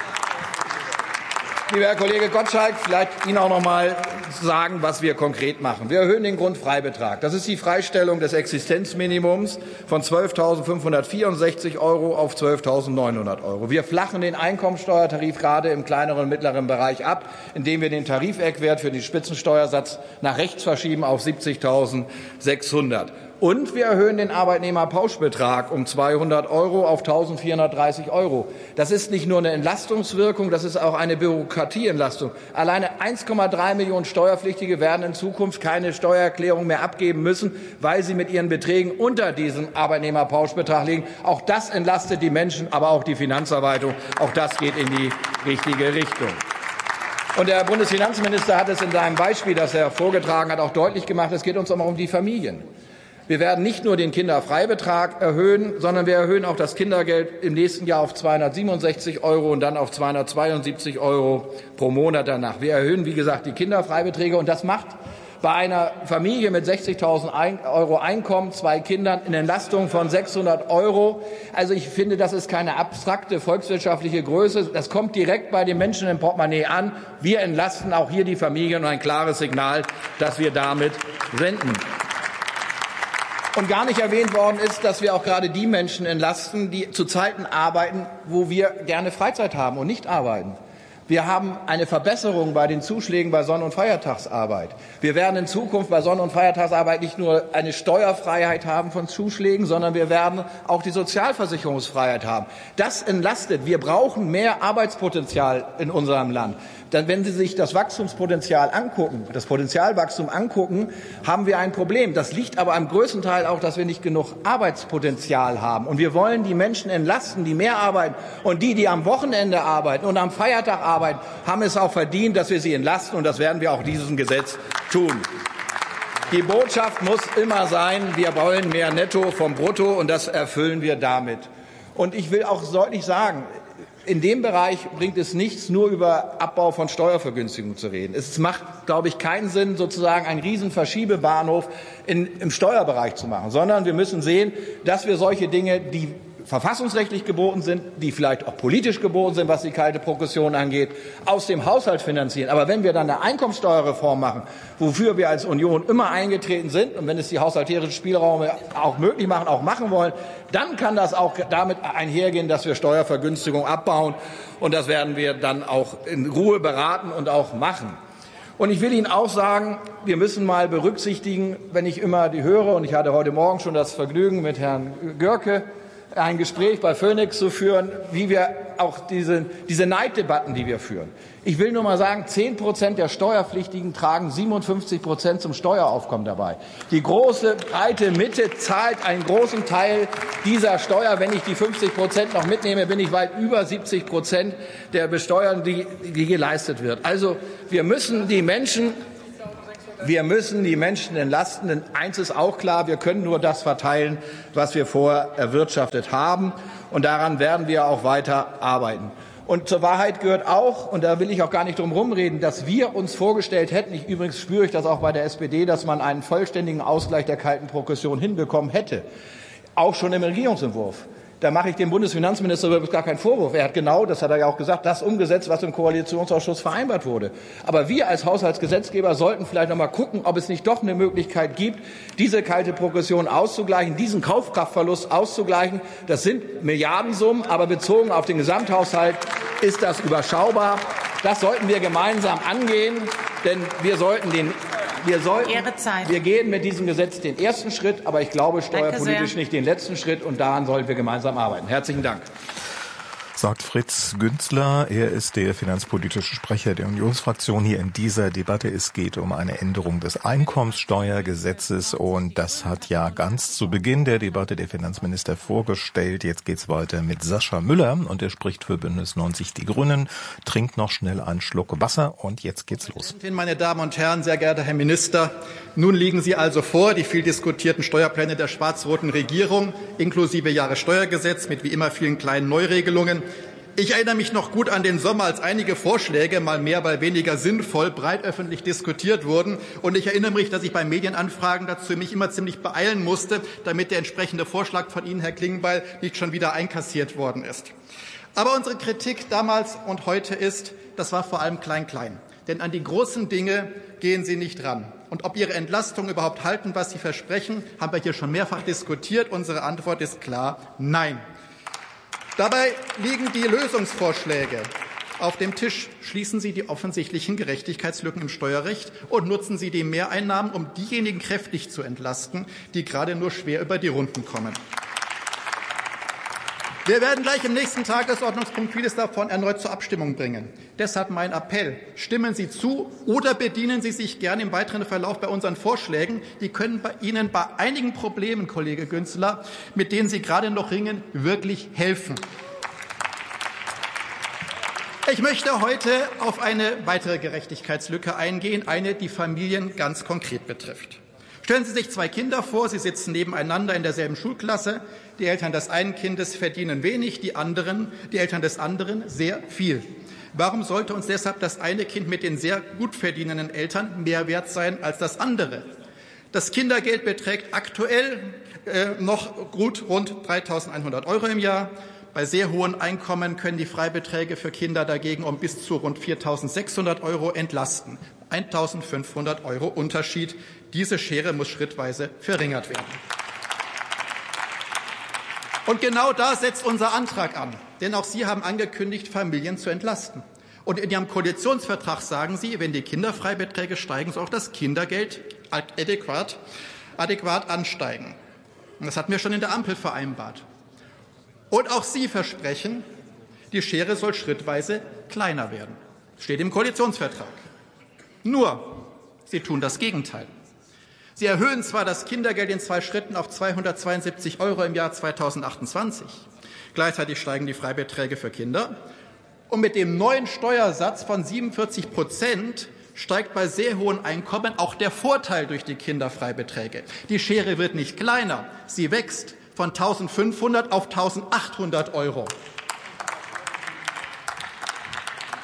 Lieber Herr Kollege Gottschalk, vielleicht Ihnen auch noch mal sagen, was wir konkret machen. Wir erhöhen den Grundfreibetrag. Das ist die Freistellung des Existenzminimums von zwölftausendfünfhundertvierundsechzig Euro auf zwölftausendneunhundert Euro. Wir flachen den Einkommensteuertarif gerade im kleineren und mittleren Bereich ab, indem wir den Tarifeckwert für den Spitzensteuersatz nach rechts verschieben auf siebzigtausendsechshundert. Und wir erhöhen den Arbeitnehmerpauschbetrag um zweihundert Euro auf eintausendvierhundertdreißig Euro. Das ist nicht nur eine Entlastungswirkung, das ist auch eine Bürokratieentlastung. Alleine eins Komma drei Millionen Steuerpflichtige werden in Zukunft keine Steuererklärung mehr abgeben müssen, weil sie mit ihren Beträgen unter diesem Arbeitnehmerpauschbetrag liegen. Auch das entlastet die Menschen, aber auch die Finanzverwaltung. Auch das geht in die richtige Richtung. Und der Bundesfinanzminister hat es in seinem Beispiel, das er vorgetragen hat, auch deutlich gemacht, es geht uns auch um die Familien. Wir werden nicht nur den Kinderfreibetrag erhöhen, sondern wir erhöhen auch das Kindergeld im nächsten Jahr auf zweihundertsiebenundsechzig Euro und dann auf zweihundertzweiundsiebzig Euro pro Monat danach. Wir erhöhen, wie gesagt, die Kinderfreibeträge und das macht bei einer Familie mit sechzigtausend Euro Einkommen, zwei Kindern, eine Entlastung von sechshundert Euro. Also ich finde, das ist keine abstrakte volkswirtschaftliche Größe. Das kommt direkt bei den Menschen im Portemonnaie an. Wir entlasten auch hier die Familien und ein klares Signal, das wir damit senden. Und gar nicht erwähnt worden ist, dass wir auch gerade die Menschen entlasten, die zu Zeiten arbeiten, wo wir gerne Freizeit haben und nicht arbeiten. Wir haben eine Verbesserung bei den Zuschlägen bei Sonn- und Feiertagsarbeit. Wir werden in Zukunft bei Sonn- und Feiertagsarbeit nicht nur eine Steuerfreiheit haben von Zuschlägen, sondern wir werden auch die Sozialversicherungsfreiheit haben. Das entlastet. Wir brauchen mehr Arbeitspotenzial in unserem Land. Denn wenn Sie sich das Wachstumspotenzial angucken, das Potenzialwachstum angucken, haben wir ein Problem. Das liegt aber am größten Teil auch, dass wir nicht genug Arbeitspotenzial haben. Und wir wollen die Menschen entlasten, die mehr arbeiten. Und die, die am Wochenende arbeiten und am Feiertag arbeiten, haben es auch verdient, dass wir sie entlasten. Und das werden wir auch diesem Gesetz tun. Die Botschaft muss immer sein, wir wollen mehr Netto vom Brutto. Und das erfüllen wir damit. Und ich will auch deutlich sagen, in dem Bereich bringt es nichts, nur über Abbau von Steuervergünstigungen zu reden. Es macht, glaube ich, keinen Sinn, sozusagen einen riesen Verschiebebahnhof in, im Steuerbereich zu machen, sondern wir müssen sehen, dass wir solche Dinge, die verfassungsrechtlich geboten sind, die vielleicht auch politisch geboten sind, was die kalte Progression angeht, aus dem Haushalt finanzieren. Aber wenn wir dann eine Einkommensteuerreform machen, wofür wir als Union immer eingetreten sind und wenn es die haushalterischen Spielräume auch möglich machen, auch machen wollen, dann kann das auch damit einhergehen, dass wir Steuervergünstigungen abbauen. Und das werden wir dann auch in Ruhe beraten und auch machen. Und ich will Ihnen auch sagen, wir müssen mal berücksichtigen, wenn ich immer die höre, und ich hatte heute Morgen schon das Vergnügen mit Herrn Görke, ein Gespräch bei Phoenix zu führen, wie wir auch diese, diese Neiddebatten, die wir führen. Ich will nur mal sagen, zehn Prozent der Steuerpflichtigen tragen siebenundfünfzig Prozent zum Steueraufkommen dabei. Die große, breite Mitte zahlt einen großen Teil dieser Steuer. Wenn ich die fünfzig Prozent noch mitnehme, bin ich weit über siebzig Prozent der Besteuerung, die, die geleistet wird. Also wir müssen die Menschen Wir müssen die Menschen entlasten, denn eins ist auch klar, wir können nur das verteilen, was wir vorher erwirtschaftet haben. Und daran werden wir auch weiter arbeiten. Und zur Wahrheit gehört auch, und da will ich auch gar nicht drum rumreden, dass wir uns vorgestellt hätten, ich, übrigens spüre ich das auch bei der S P D, dass man einen vollständigen Ausgleich der kalten Progression hinbekommen hätte. Auch schon im Regierungsentwurf. Da mache ich dem Bundesfinanzminister übrigens gar keinen Vorwurf. Er hat genau, das hat er ja auch gesagt, das umgesetzt, was im Koalitionsausschuss vereinbart wurde. Aber wir als Haushaltsgesetzgeber sollten vielleicht noch mal gucken, ob es nicht doch eine Möglichkeit gibt, diese kalte Progression auszugleichen, diesen Kaufkraftverlust auszugleichen. Das sind Milliardensummen, aber bezogen auf den Gesamthaushalt ist das überschaubar. Das sollten wir gemeinsam angehen, denn wir sollten den Wir, sollten, wir gehen mit diesem Gesetz den ersten Schritt, aber ich glaube steuerpolitisch nicht den letzten Schritt, und daran sollten wir gemeinsam arbeiten. Herzlichen Dank. Sagt Fritz Günzler. Er ist der finanzpolitische Sprecher der Unionsfraktion hier in dieser Debatte. Es geht um eine Änderung des Einkommenssteuergesetzes, und das hat ja ganz zu Beginn der Debatte der Finanzminister vorgestellt. Jetzt geht's weiter mit Sascha Müller, und er spricht für Bündnis neunzig Die Grünen. Trinkt noch schnell einen Schluck Wasser, und jetzt geht's los. Meine Damen und Herren, sehr geehrter Herr Minister, nun liegen Sie also vor, die viel diskutierten Steuerpläne der schwarz-roten Regierung, inklusive Jahressteuergesetz mit wie immer vielen kleinen Neuregelungen. Ich erinnere mich noch gut an den Sommer, als einige Vorschläge, mal mehr, mal weniger sinnvoll, breit öffentlich diskutiert wurden. Und ich erinnere mich, dass ich bei Medienanfragen dazu mich immer ziemlich beeilen musste, damit der entsprechende Vorschlag von Ihnen, Herr Klingbeil, nicht schon wieder einkassiert worden ist. Aber unsere Kritik damals und heute ist, das war vor allem klein-klein. Denn an die großen Dinge gehen Sie nicht ran. Und ob Ihre Entlastungen überhaupt halten, was Sie versprechen, haben wir hier schon mehrfach diskutiert. Unsere Antwort ist klar, nein. Dabei liegen die Lösungsvorschläge auf dem Tisch. Schließen Sie die offensichtlichen Gerechtigkeitslücken im Steuerrecht und nutzen Sie die Mehreinnahmen, um diejenigen kräftig zu entlasten, die gerade nur schwer über die Runden kommen. Wir werden gleich im nächsten Tagesordnungspunkt vieles davon erneut zur Abstimmung bringen. Deshalb mein Appell. Stimmen Sie zu oder bedienen Sie sich gern im weiteren Verlauf bei unseren Vorschlägen. Die können bei Ihnen bei einigen Problemen, Kollege Günzler, mit denen Sie gerade noch ringen, wirklich helfen. Ich möchte heute auf eine weitere Gerechtigkeitslücke eingehen, eine, die Familien ganz konkret betrifft. Stellen Sie sich zwei Kinder vor, sie sitzen nebeneinander in derselben Schulklasse. Die Eltern des einen Kindes verdienen wenig, die anderen, die Eltern des anderen sehr viel. Warum sollte uns deshalb das eine Kind mit den sehr gut verdienenden Eltern mehr wert sein als das andere? Das Kindergeld beträgt aktuell äh, noch gut rund dreitausendeinhundert Euro im Jahr. Bei sehr hohen Einkommen können die Freibeträge für Kinder dagegen um bis zu rund viertausendsechshundert Euro entlasten. eintausendfünfhundert Euro Unterschied. Diese Schere muss schrittweise verringert werden. Und genau da setzt unser Antrag an. Denn auch Sie haben angekündigt, Familien zu entlasten. Und in Ihrem Koalitionsvertrag sagen Sie, wenn die Kinderfreibeträge steigen, soll auch das Kindergeld adäquat, adäquat ansteigen. Und das hatten wir schon in der Ampel vereinbart. Und auch Sie versprechen, die Schere soll schrittweise kleiner werden. Steht im Koalitionsvertrag. Nur, Sie tun das Gegenteil. Sie erhöhen zwar das Kindergeld in zwei Schritten auf zweihundertzweiundsiebzig Euro im Jahr zweitausendachtundzwanzig. Gleichzeitig steigen die Freibeträge für Kinder. Und mit dem neuen Steuersatz von siebenundvierzig Prozent steigt bei sehr hohen Einkommen auch der Vorteil durch die Kinderfreibeträge. Die Schere wird nicht kleiner, sie wächst von eintausendfünfhundert auf eintausendachthundert Euro.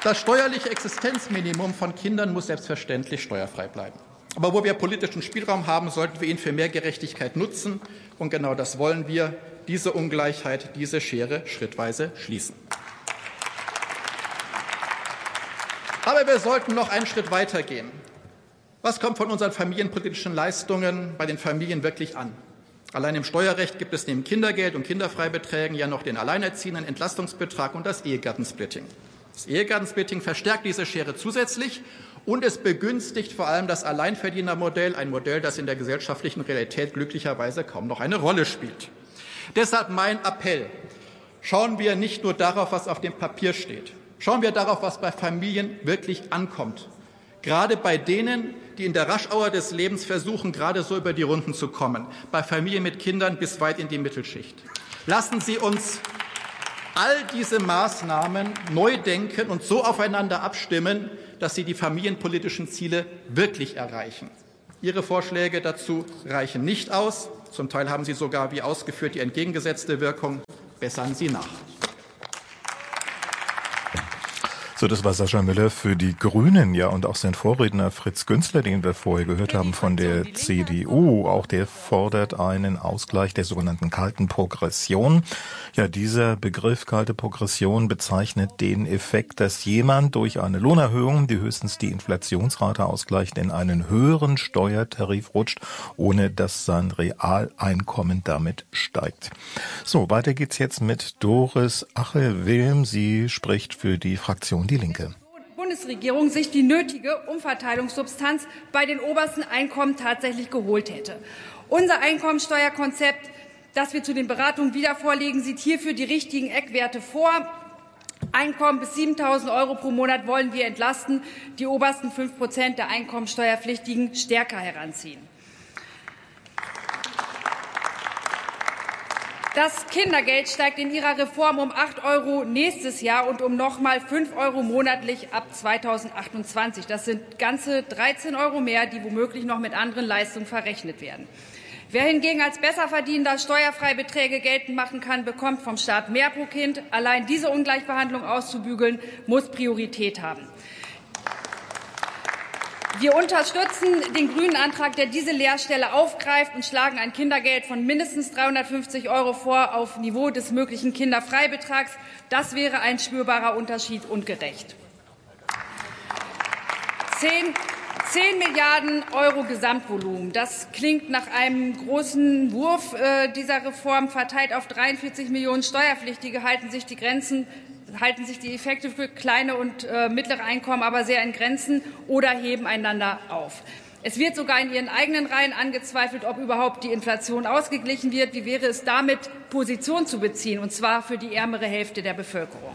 Das steuerliche Existenzminimum von Kindern muss selbstverständlich steuerfrei bleiben. Aber wo wir politischen Spielraum haben, sollten wir ihn für mehr Gerechtigkeit nutzen. Und genau das wollen wir, diese Ungleichheit, diese Schere schrittweise schließen. Aber wir sollten noch einen Schritt weiter gehen. Was kommt von unseren familienpolitischen Leistungen bei den Familien wirklich an? Allein im Steuerrecht gibt es neben Kindergeld und Kinderfreibeträgen ja noch den Alleinerziehenden Entlastungsbetrag und das Ehegattensplitting. Das Ehegattensplitting verstärkt diese Schere zusätzlich und es begünstigt vor allem das Alleinverdienermodell, ein Modell, das in der gesellschaftlichen Realität glücklicherweise kaum noch eine Rolle spielt. Deshalb mein Appell. Schauen wir nicht nur darauf, was auf dem Papier steht. Schauen wir darauf, was bei Familien wirklich ankommt. Gerade bei denen, die in der Raschauer des Lebens versuchen, gerade so über die Runden zu kommen. Bei Familien mit Kindern bis weit in die Mittelschicht. Lassen Sie uns all diese Maßnahmen neu denken und so aufeinander abstimmen, dass sie die familienpolitischen Ziele wirklich erreichen. Ihre Vorschläge dazu reichen nicht aus. Zum Teil haben sie sogar, wie ausgeführt, die entgegengesetzte Wirkung. Bessern Sie nach. So, das war Sascha Müller für die Grünen, ja, und auch sein Vorredner Fritz Günzler, den wir vorher gehört haben von der C D U. Auch der fordert einen Ausgleich der sogenannten kalten Progression. Ja, dieser Begriff kalte Progression bezeichnet den Effekt, dass jemand durch eine Lohnerhöhung, die höchstens die Inflationsrate ausgleicht, in einen höheren Steuertarif rutscht, ohne dass sein Realeinkommen damit steigt. So, weiter geht's jetzt mit Doris Achel-Wilm. Sie spricht für die Fraktion Die Linke. Bundesregierung sich die nötige Umverteilungssubstanz bei den obersten Einkommen tatsächlich geholt hätte. Unser Einkommensteuerkonzept, das wir zu den Beratungen wieder vorlegen, sieht hierfür die richtigen Eckwerte vor. Einkommen bis siebentausend Euro pro Monat wollen wir entlasten, die obersten fünf Prozent der Einkommensteuerpflichtigen stärker heranziehen. Das Kindergeld steigt in ihrer Reform um acht Euro nächstes Jahr und um noch mal fünf Euro monatlich ab zweitausendachtundzwanzig. Das sind ganze dreizehn Euro mehr, die womöglich noch mit anderen Leistungen verrechnet werden. Wer hingegen als Besserverdienender Steuerfreibeträge geltend machen kann, bekommt vom Staat mehr pro Kind. Allein diese Ungleichbehandlung auszubügeln, muss Priorität haben. Wir unterstützen den grünen Antrag, der diese Leerstelle aufgreift, und schlagen ein Kindergeld von mindestens dreihundertfünfzig Euro vor, auf Niveau des möglichen Kinderfreibetrags. Das wäre ein spürbarer Unterschied und gerecht. Zehn, zehn Milliarden Euro Gesamtvolumen. Das klingt nach einem großen Wurf äh, dieser Reform. Verteilt auf dreiundvierzig Millionen Steuerpflichtige halten sich die Grenzen halten sich die Effekte für kleine und äh, mittlere Einkommen aber sehr in Grenzen oder heben einander auf. Es wird sogar in Ihren eigenen Reihen angezweifelt, ob überhaupt die Inflation ausgeglichen wird. Wie wäre es damit, Position zu beziehen, und zwar für die ärmere Hälfte der Bevölkerung?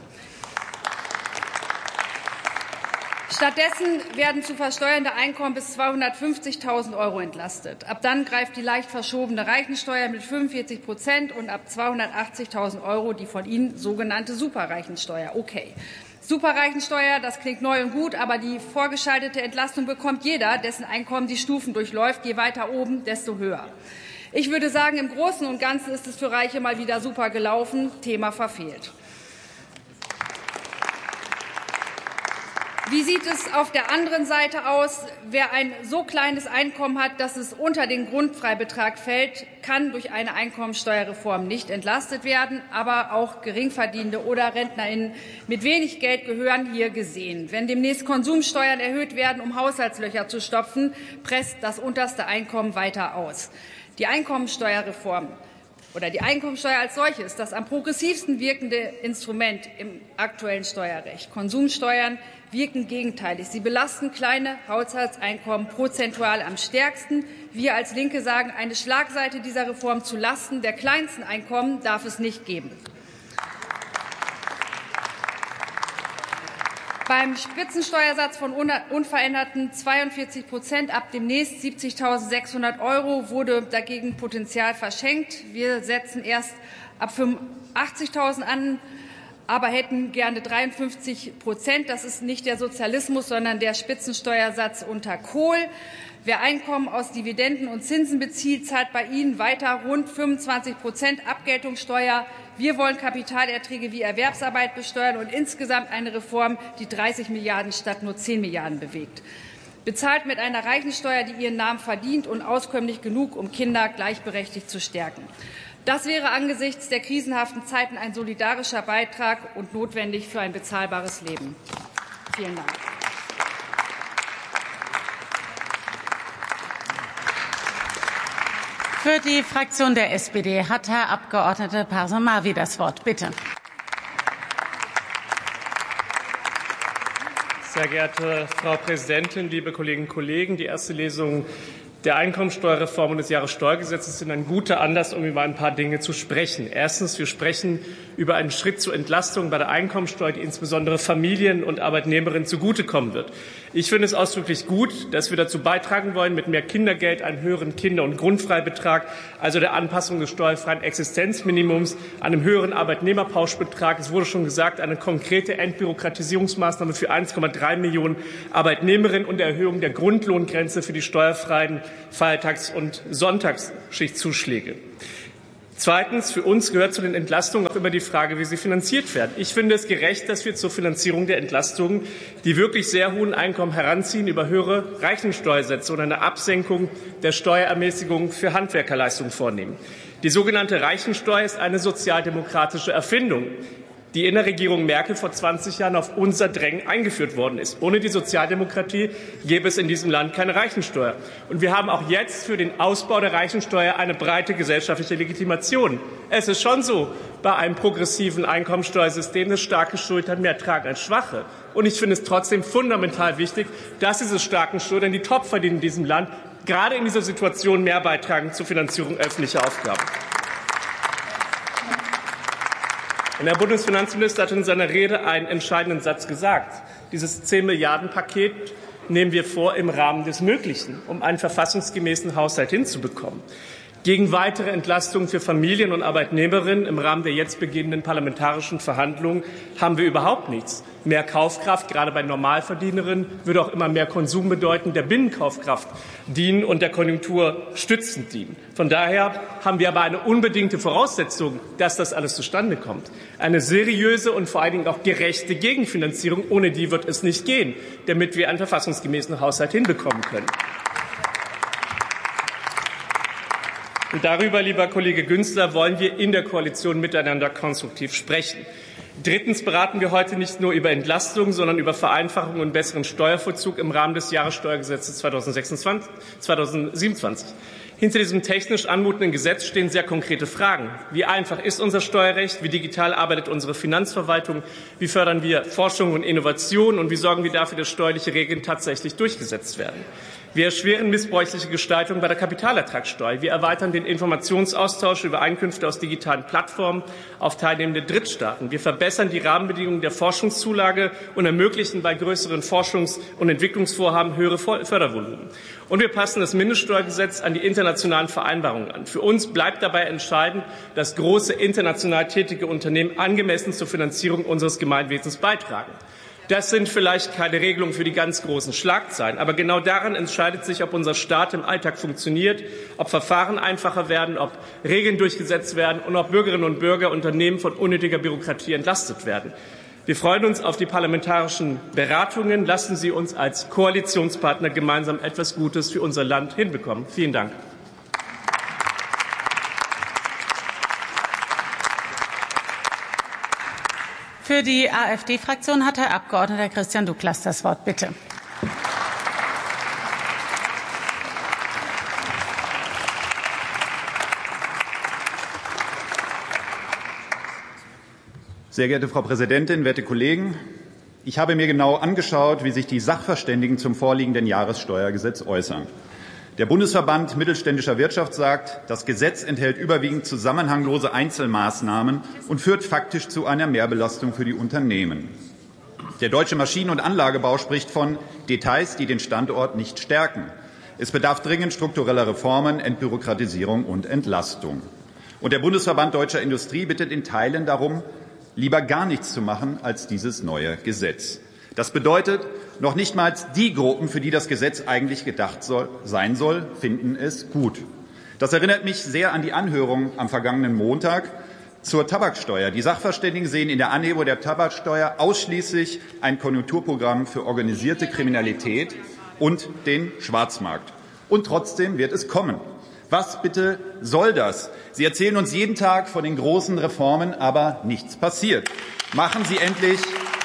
Stattdessen werden zu versteuernde Einkommen bis zweihundertfünfzigtausend Euro entlastet. Ab dann greift die leicht verschobene Reichensteuer mit fünfundvierzig Prozent und ab zweihundertachtzigtausend Euro die von Ihnen sogenannte Superreichensteuer. Okay. Superreichensteuer, das klingt neu und gut, aber die vorgeschaltete Entlastung bekommt jeder, dessen Einkommen die Stufen durchläuft. Je weiter oben, desto höher. Ich würde sagen, im Großen und Ganzen ist es für Reiche mal wieder super gelaufen. Thema verfehlt. Wie sieht es auf der anderen Seite aus? Wer ein so kleines Einkommen hat, dass es unter den Grundfreibetrag fällt, kann durch eine Einkommensteuerreform nicht entlastet werden. Aber auch Geringverdienende oder RentnerInnen mit wenig Geld gehören hier gesehen. Wenn demnächst Konsumsteuern erhöht werden, um Haushaltslöcher zu stopfen, presst das unterste Einkommen weiter aus. Die Einkommensteuerreform oder die Einkommensteuer als solche ist das am progressivsten wirkende Instrument im aktuellen Steuerrecht. Konsumsteuern wirken gegenteilig. Sie belasten kleine Haushaltseinkommen prozentual am stärksten. Wir als Linke sagen, eine Schlagseite dieser Reform zu Lasten der kleinsten Einkommen darf es nicht geben. Beim Spitzensteuersatz von unveränderten zweiundvierzig Prozent ab demnächst siebzigtausendsechshundert Euro wurde dagegen Potenzial verschenkt. Wir setzen erst ab fünfundachtzigtausend an, aber hätten gerne dreiundfünfzig Prozent. Das ist nicht der Sozialismus, sondern der Spitzensteuersatz unter Kohl. Wer Einkommen aus Dividenden und Zinsen bezieht, zahlt bei Ihnen weiter rund fünfundzwanzig Prozent Abgeltungssteuer. Wir wollen Kapitalerträge wie Erwerbsarbeit besteuern und insgesamt eine Reform, die dreißig Milliarden statt nur zehn Milliarden bewegt. Bezahlt mit einer Reichensteuer, die ihren Namen verdient und auskömmlich genug, um Kinder gleichberechtigt zu stärken. Das wäre angesichts der krisenhaften Zeiten ein solidarischer Beitrag und notwendig für ein bezahlbares Leben. Vielen Dank. Für die Fraktion der S P D hat Herr Abgeordneter Parsamawi das Wort. Bitte. Sehr geehrte Frau Präsidentin, liebe Kolleginnen und Kollegen! Die erste Lesung der Einkommensteuerreform und des Jahressteuergesetzes sind ein guter Anlass, um über ein paar Dinge zu sprechen. Erstens, wir sprechen über einen Schritt zur Entlastung bei der Einkommensteuer, die insbesondere Familien und Arbeitnehmerinnen zugutekommen wird. Ich finde es ausdrücklich gut, dass wir dazu beitragen wollen, mit mehr Kindergeld einen höheren Kinder- und Grundfreibetrag, also der Anpassung des steuerfreien Existenzminimums, einem höheren Arbeitnehmerpauschbetrag. Es wurde schon gesagt, eine konkrete Entbürokratisierungsmaßnahme für eins Komma drei Millionen Arbeitnehmerinnen und der Erhöhung der Grundlohngrenze für die steuerfreien Feiertags- und Sonntagsschichtzuschläge. Zweitens, für uns gehört zu den Entlastungen auch immer die Frage, wie sie finanziert werden. Ich finde es gerecht, dass wir zur Finanzierung der Entlastungen die wirklich sehr hohen Einkommen heranziehen über höhere Reichensteuersätze und eine Absenkung der Steuerermäßigung für Handwerkerleistungen vornehmen. Die sogenannte Reichensteuer ist eine sozialdemokratische Erfindung, die in der Regierung Merkel vor zwanzig Jahren auf unser Drängen eingeführt worden ist. Ohne die Sozialdemokratie gäbe es in diesem Land keine Reichensteuer. Und wir haben auch jetzt für den Ausbau der Reichensteuer eine breite gesellschaftliche Legitimation. Es ist schon so, bei einem progressiven Einkommensteuersystem, dass starke Schultern mehr tragen als schwache. Und ich finde es trotzdem fundamental wichtig, dass diese starken Schultern, die Topverdiener in diesem Land, gerade in dieser Situation mehr beitragen zur Finanzierung öffentlicher Aufgaben. Und der Bundesfinanzminister hat in seiner Rede einen entscheidenden Satz gesagt. Dieses zehn Milliarden Paket nehmen wir vor im Rahmen des Möglichen, um einen verfassungsgemäßen Haushalt hinzubekommen. Gegen weitere Entlastungen für Familien und Arbeitnehmerinnen im Rahmen der jetzt beginnenden parlamentarischen Verhandlungen haben wir überhaupt nichts. Mehr Kaufkraft, gerade bei Normalverdienerinnen, würde auch immer mehr Konsum bedeuten, der Binnenkaufkraft dienen und der Konjunktur stützend dienen. Von daher haben wir aber eine unbedingte Voraussetzung, dass das alles zustande kommt. Eine seriöse und vor allen Dingen auch gerechte Gegenfinanzierung. Ohne die wird es nicht gehen, damit wir einen verfassungsgemäßen Haushalt hinbekommen können. Und darüber, lieber Kollege Günzler, wollen wir in der Koalition miteinander konstruktiv sprechen. Drittens beraten wir heute nicht nur über Entlastungen, sondern über Vereinfachung und besseren Steuervollzug im Rahmen des Jahressteuergesetzes zweitausendsiebenundzwanzig. Hinter diesem technisch anmutenden Gesetz stehen sehr konkrete Fragen. Wie einfach ist unser Steuerrecht? Wie digital arbeitet unsere Finanzverwaltung? Wie fördern wir Forschung und Innovation? Und wie sorgen wir dafür, dass steuerliche Regeln tatsächlich durchgesetzt werden? Wir erschweren missbräuchliche Gestaltung bei der Kapitalertragssteuer. Wir erweitern den Informationsaustausch über Einkünfte aus digitalen Plattformen auf teilnehmende Drittstaaten. Wir verbessern die Rahmenbedingungen der Forschungszulage und ermöglichen bei größeren Forschungs- und Entwicklungsvorhaben höhere Fördervolumen. Und wir passen das Mindeststeuergesetz an die internationalen Vereinbarungen an. Für uns bleibt dabei entscheidend, dass große international tätige Unternehmen angemessen zur Finanzierung unseres Gemeinwesens beitragen. Das sind vielleicht keine Regelungen für die ganz großen Schlagzeilen, aber genau daran entscheidet sich, ob unser Staat im Alltag funktioniert, ob Verfahren einfacher werden, ob Regeln durchgesetzt werden und ob Bürgerinnen und Bürger, Unternehmen von unnötiger Bürokratie entlastet werden. Wir freuen uns auf die parlamentarischen Beratungen. Lassen Sie uns als Koalitionspartner gemeinsam etwas Gutes für unser Land hinbekommen. Vielen Dank. Für die AfD-Fraktion hat Herr Abgeordneter Christian Douglas das Wort. Bitte. Sehr geehrte Frau Präsidentin, werte Kollegen! Ich habe mir genau angeschaut, wie sich die Sachverständigen zum vorliegenden Jahressteuergesetz äußern. Der Bundesverband Mittelständischer Wirtschaft sagt, das Gesetz enthält überwiegend zusammenhanglose Einzelmaßnahmen und führt faktisch zu einer Mehrbelastung für die Unternehmen. Der Deutsche Maschinen- und Anlagebau spricht von Details, die den Standort nicht stärken. Es bedarf dringend struktureller Reformen, Entbürokratisierung und Entlastung. Und der Bundesverband Deutscher Industrie bittet in Teilen darum, lieber gar nichts zu machen als dieses neue Gesetz. Das bedeutet, noch nicht mal die Gruppen, für die das Gesetz eigentlich gedacht soll, sein soll, finden es gut. Das erinnert mich sehr an die Anhörung am vergangenen Montag Zur Tabaksteuer. Die Sachverständigen sehen in der Anhebung der Tabaksteuer ausschließlich ein Konjunkturprogramm für organisierte Kriminalität und den Schwarzmarkt. Und trotzdem wird es kommen. Was bitte soll das? Sie erzählen uns jeden Tag von den großen Reformen, aber nichts passiert. Machen Sie endlich,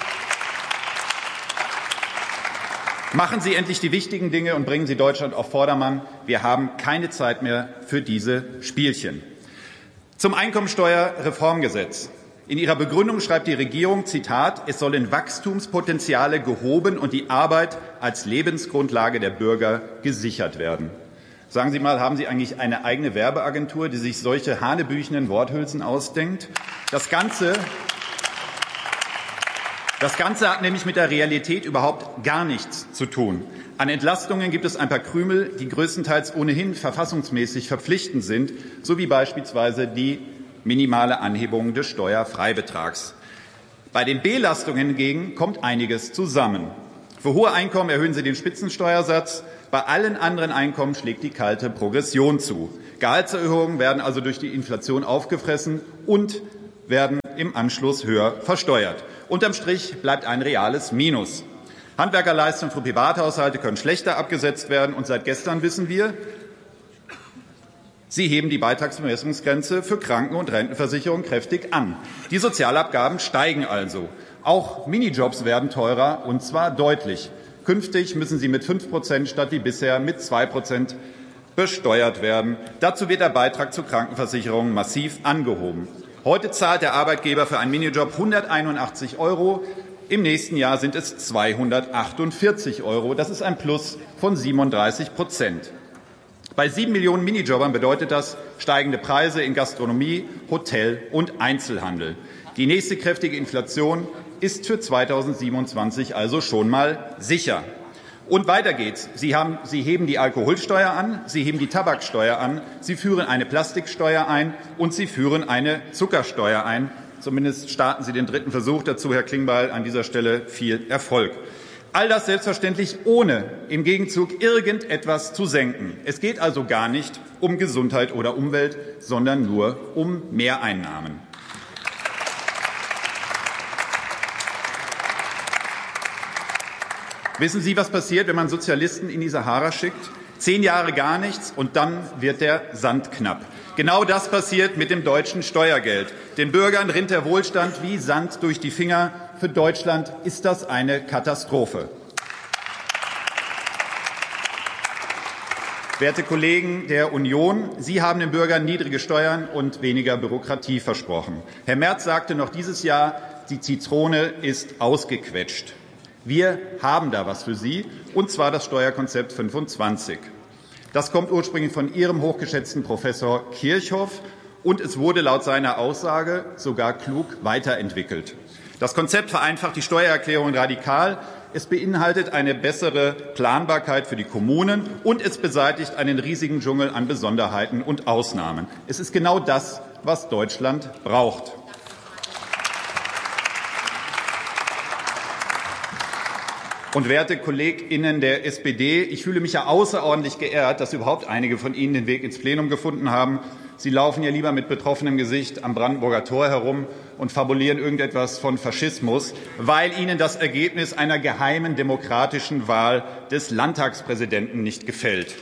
machen Sie endlich die wichtigen Dinge und bringen Sie Deutschland auf Vordermann. Wir haben keine Zeit mehr für diese Spielchen. Zum Einkommensteuerreformgesetz. In ihrer Begründung schreibt die Regierung, Zitat, es sollen Wachstumspotenziale gehoben und die Arbeit als Lebensgrundlage der Bürger gesichert werden. Sagen Sie mal, haben Sie eigentlich eine eigene Werbeagentur, die sich solche hanebüchenen Worthülsen ausdenkt? Das Ganze, das Ganze hat nämlich mit der Realität überhaupt gar nichts zu tun. An Entlastungen gibt es ein paar Krümel, die größtenteils ohnehin verfassungsmäßig verpflichtend sind, so wie beispielsweise die minimale Anhebung des Steuerfreibetrags. Bei den Belastungen hingegen kommt einiges zusammen. Für hohe Einkommen erhöhen Sie den Spitzensteuersatz, bei allen anderen Einkommen schlägt die kalte Progression zu. Gehaltserhöhungen werden also durch die Inflation aufgefressen und werden im Anschluss höher versteuert. Unterm Strich bleibt ein reales Minus. Handwerkerleistungen für Privathaushalte können schlechter abgesetzt werden. Und seit gestern wissen wir, Sie heben die Beitragsbemessungsgrenze für Kranken- und Rentenversicherung kräftig an. Die Sozialabgaben steigen also. Auch Minijobs werden teurer, und zwar deutlich. Künftig müssen sie mit fünf Prozent statt wie bisher mit zwei Prozent besteuert werden. Dazu wird der Beitrag zur Krankenversicherung massiv angehoben. Heute zahlt der Arbeitgeber für einen Minijob hunderteinundachtzig Euro. Im nächsten Jahr sind es zweihundertachtundvierzig Euro. Das ist ein Plus von siebenunddreißig Prozent. Bei sieben Millionen Minijobbern bedeutet das steigende Preise in Gastronomie, Hotel und Einzelhandel. Die nächste kräftige Inflation ist für zweitausendsiebenundzwanzig also schon mal sicher. Und weiter geht's. Sie, haben, Sie heben die Alkoholsteuer an, Sie heben die Tabaksteuer an, Sie führen eine Plastiksteuer ein und Sie führen eine Zuckersteuer ein. Zumindest starten Sie den dritten Versuch dazu, Herr Klingbeil. An dieser Stelle viel Erfolg. All das selbstverständlich ohne im Gegenzug irgendetwas zu senken. Es geht also gar nicht um Gesundheit oder Umwelt, sondern nur um Mehreinnahmen. Wissen Sie, was passiert, wenn man Sozialisten in die Sahara schickt? Zehn Jahre gar nichts und dann wird der Sand knapp. Genau das passiert mit dem deutschen Steuergeld. Den Bürgern rinnt der Wohlstand wie Sand durch die Finger. Für Deutschland ist das eine Katastrophe. Werte Kollegen der Union, Sie haben den Bürgern niedrige Steuern und weniger Bürokratie versprochen. Herr Merz sagte noch dieses Jahr, die Zitrone ist ausgequetscht. Wir haben da was für Sie, und zwar das Steuerkonzept fünfundzwanzig. Das kommt ursprünglich von Ihrem hochgeschätzten Professor Kirchhoff, und es wurde laut seiner Aussage sogar klug weiterentwickelt. Das Konzept vereinfacht die Steuererklärung radikal. Es beinhaltet eine bessere Planbarkeit für die Kommunen und es beseitigt einen riesigen Dschungel an Besonderheiten und Ausnahmen. Es ist genau das, was Deutschland braucht. Und werte KollegInnen der S P D, ich fühle mich ja außerordentlich geehrt, dass überhaupt einige von Ihnen den Weg ins Plenum gefunden haben. Sie laufen ja lieber mit betroffenem Gesicht am Brandenburger Tor herum und fabulieren irgendetwas von Faschismus, weil Ihnen das Ergebnis einer geheimen demokratischen Wahl des Landtagspräsidenten nicht gefällt.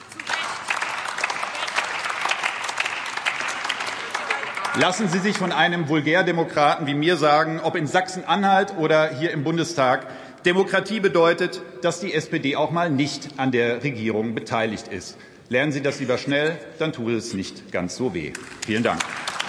Lassen Sie sich von einem Vulgärdemokraten wie mir sagen, ob in Sachsen-Anhalt oder hier im Bundestag, Demokratie bedeutet, dass die S P D auch mal nicht an der Regierung beteiligt ist. Lernen Sie das lieber schnell, dann tut es nicht ganz so weh. Vielen Dank.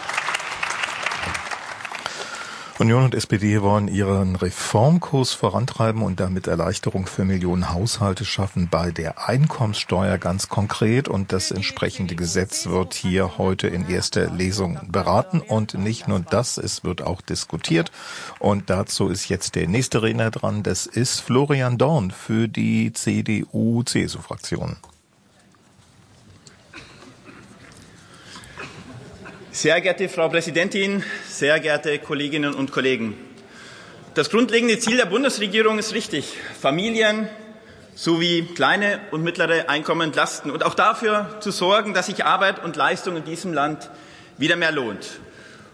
Union und S P D wollen ihren Reformkurs vorantreiben und damit Erleichterung für Millionen Haushalte schaffen bei der Einkommenssteuer ganz konkret. Und das entsprechende Gesetz wird hier heute in erster Lesung beraten. Und nicht nur das, es wird auch diskutiert. Und dazu ist jetzt der nächste Redner dran. Das ist Florian Dorn für die C D U C S U-Fraktion. Sehr geehrte Frau Präsidentin, sehr geehrte Kolleginnen und Kollegen! Das grundlegende Ziel der Bundesregierung ist richtig: Familien sowie kleine und mittlere Einkommen entlasten und auch dafür zu sorgen, dass sich Arbeit und Leistung in diesem Land wieder mehr lohnt.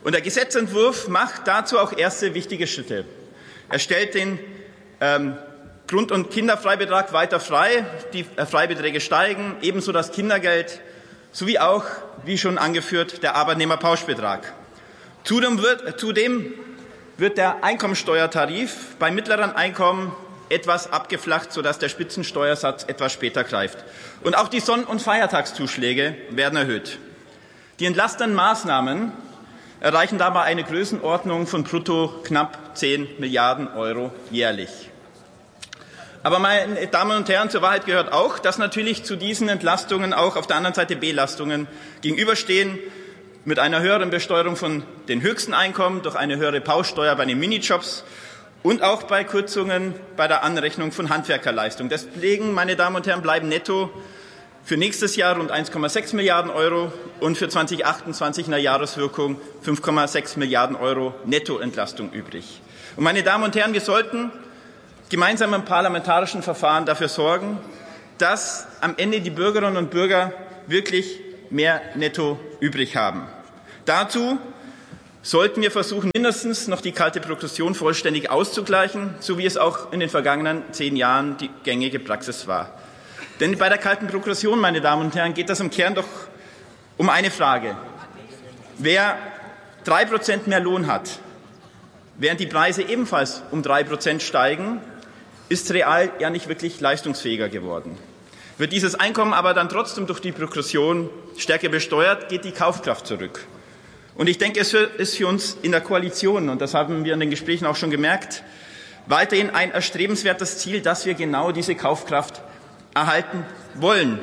Und der Gesetzentwurf macht dazu auch erste wichtige Schritte. Er stellt den ähm, Grund- und Kinderfreibetrag weiter frei, die äh, Freibeträge steigen, ebenso das Kindergeld, sowie auch, wie schon angeführt, der Arbeitnehmerpauschbetrag. Zudem wird, äh, zudem wird der Einkommensteuertarif bei mittleren Einkommen etwas abgeflacht, sodass der Spitzensteuersatz etwas später greift. Und auch die Sonn- und Feiertagszuschläge werden erhöht. Die entlastenden Maßnahmen erreichen dabei eine Größenordnung von brutto knapp zehn Milliarden Euro jährlich. Aber, meine Damen und Herren, zur Wahrheit gehört auch, dass natürlich zu diesen Entlastungen auch auf der anderen Seite Belastungen gegenüberstehen, mit einer höheren Besteuerung von den höchsten Einkommen durch eine höhere Pauschsteuer bei den Minijobs und auch bei Kürzungen bei der Anrechnung von Handwerkerleistungen. Deswegen, meine Damen und Herren, bleiben netto für nächstes Jahr rund eins Komma sechs Milliarden Euro und für zweitausendachtundzwanzig in der Jahreswirkung fünf Komma sechs Milliarden Euro Nettoentlastung übrig. Und meine Damen und Herren, wir sollten gemeinsam im parlamentarischen Verfahren dafür sorgen, dass am Ende die Bürgerinnen und Bürger wirklich mehr Netto übrig haben. Dazu sollten wir versuchen, mindestens noch die kalte Progression vollständig auszugleichen, so wie es auch in den vergangenen zehn Jahren die gängige Praxis war. Denn bei der kalten Progression, meine Damen und Herren, geht es im Kern doch um eine Frage. Wer drei Prozent mehr Lohn hat, während die Preise ebenfalls um drei Prozent steigen, ist real ja nicht wirklich leistungsfähiger geworden. Wird dieses Einkommen aber dann trotzdem durch die Progression stärker besteuert, geht die Kaufkraft zurück. Und ich denke, es ist für uns in der Koalition, und das haben wir in den Gesprächen auch schon gemerkt, weiterhin ein erstrebenswertes Ziel, dass wir genau diese Kaufkraft erhalten wollen.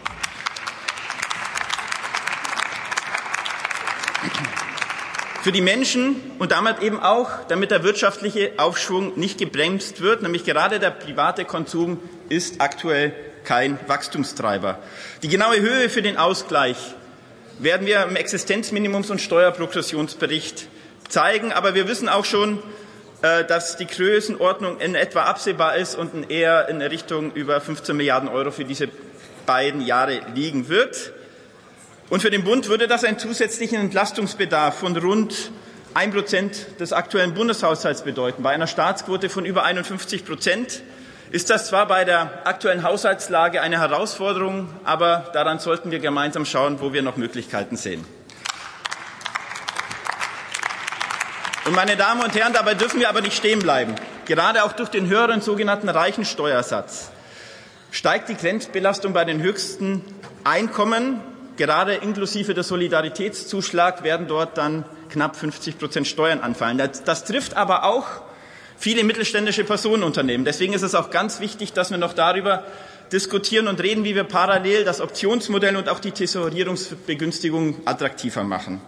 Für die Menschen und damit eben auch, damit der wirtschaftliche Aufschwung nicht gebremst wird, nämlich gerade der private Konsum ist aktuell kein Wachstumstreiber. Die genaue Höhe für den Ausgleich werden wir im Existenzminimums- und Steuerprogressionsbericht zeigen. Aber wir wissen auch schon, dass die Größenordnung in etwa absehbar ist und eher in Richtung über fünfzehn Milliarden Euro für diese beiden Jahre liegen wird. Und für den Bund würde das einen zusätzlichen Entlastungsbedarf von rund ein Prozent des aktuellen Bundeshaushalts bedeuten. Bei einer Staatsquote von über einundfünfzig Prozent ist das zwar bei der aktuellen Haushaltslage eine Herausforderung, aber daran sollten wir gemeinsam schauen, wo wir noch Möglichkeiten sehen. Und meine Damen und Herren, dabei dürfen wir aber nicht stehen bleiben. Gerade auch durch den höheren sogenannten Reichensteuersatz steigt die Grenzbelastung bei den höchsten Einkommen. Gerade inklusive des Solidaritätszuschlags werden dort dann knapp fünfzig Prozent Steuern anfallen. Das, das trifft aber auch viele mittelständische Personenunternehmen. Deswegen ist es auch ganz wichtig, dass wir noch darüber diskutieren und reden, wie wir parallel das Optionsmodell und auch die Tesorierungsbegünstigung attraktiver machen.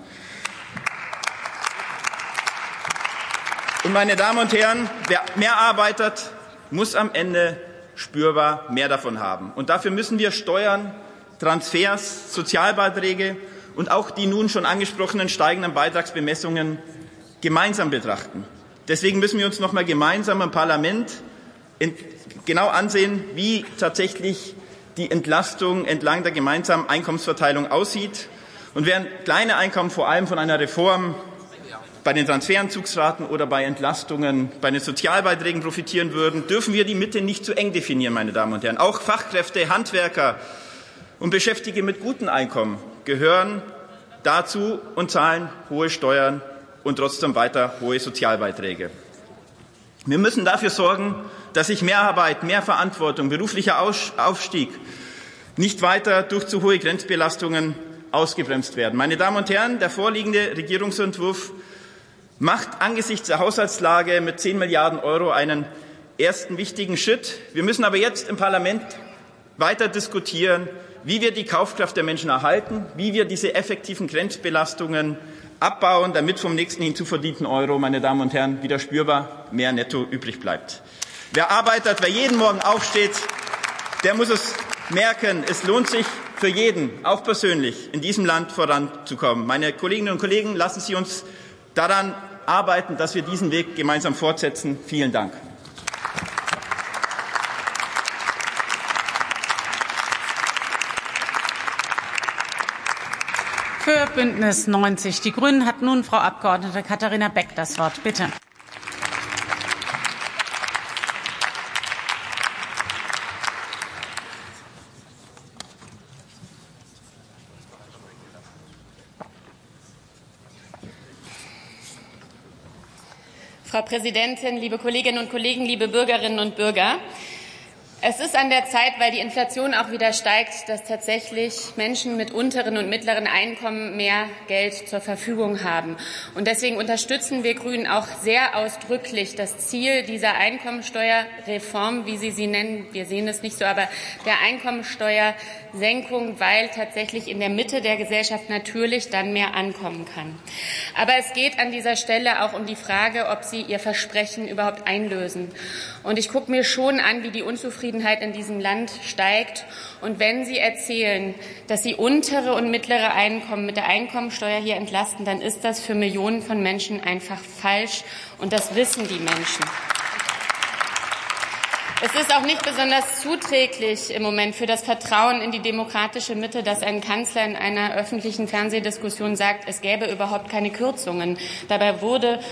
Und meine Damen und Herren, wer mehr arbeitet, muss am Ende spürbar mehr davon haben. Und dafür müssen wir Steuern, Transfers, Sozialbeiträge und auch die nun schon angesprochenen steigenden Beitragsbemessungen gemeinsam betrachten. Deswegen müssen wir uns noch mal gemeinsam im Parlament genau ansehen, wie tatsächlich die Entlastung entlang der gemeinsamen Einkommensverteilung aussieht. Und während kleine Einkommen vor allem von einer Reform bei den Transferentzugsraten oder bei Entlastungen bei den Sozialbeiträgen profitieren würden, dürfen wir die Mitte nicht zu eng definieren, meine Damen und Herren. Auch Fachkräfte, Handwerker und Beschäftigte mit gutem Einkommen gehören dazu und zahlen hohe Steuern und trotzdem weiter hohe Sozialbeiträge. Wir müssen dafür sorgen, dass sich Mehrarbeit, mehr Verantwortung, beruflicher Aufstieg nicht weiter durch zu hohe Grenzbelastungen ausgebremst werden. Meine Damen und Herren, der vorliegende Regierungsentwurf macht angesichts der Haushaltslage mit zehn Milliarden Euro einen ersten wichtigen Schritt. Wir müssen aber jetzt im Parlament weiter diskutieren, wie wir die Kaufkraft der Menschen erhalten, wie wir diese effektiven Grenzbelastungen abbauen, damit vom nächsten hinzuverdienten Euro, meine Damen und Herren, wieder spürbar mehr Netto übrig bleibt. Wer arbeitet, wer jeden Morgen aufsteht, der muss es merken, es lohnt sich für jeden, auch persönlich, in diesem Land voranzukommen. Meine Kolleginnen und Kollegen, lassen Sie uns daran arbeiten, dass wir diesen Weg gemeinsam fortsetzen. Vielen Dank. Für Bündnis neunzig Die Grünen hat nun Frau Abgeordnete Katharina Beck das Wort. Bitte. Frau Präsidentin, liebe Kolleginnen und Kollegen, liebe Bürgerinnen und Bürger! Es ist an der Zeit, weil die Inflation auch wieder steigt, dass tatsächlich Menschen mit unteren und mittleren Einkommen mehr Geld zur Verfügung haben. Und deswegen unterstützen wir Grünen auch sehr ausdrücklich das Ziel dieser Einkommensteuerreform, wie Sie sie nennen. Wir sehen es nicht so, aber der Einkommensteuersenkung, weil tatsächlich in der Mitte der Gesellschaft natürlich dann mehr ankommen kann. Aber es geht an dieser Stelle auch um die Frage, ob Sie Ihr Versprechen überhaupt einlösen. Und ich gucke mir schon an, wie die Unzufriedenheit in diesem Land steigt. Und wenn Sie erzählen, dass Sie untere und mittlere Einkommen mit der Einkommensteuer hier entlasten, dann ist das für Millionen von Menschen einfach falsch. Und das wissen die Menschen. Es ist auch nicht besonders zuträglich im Moment für das Vertrauen in die demokratische Mitte, dass ein Kanzler in einer öffentlichen Fernsehdiskussion sagt, es gäbe überhaupt keine Kürzungen. Dabei wurde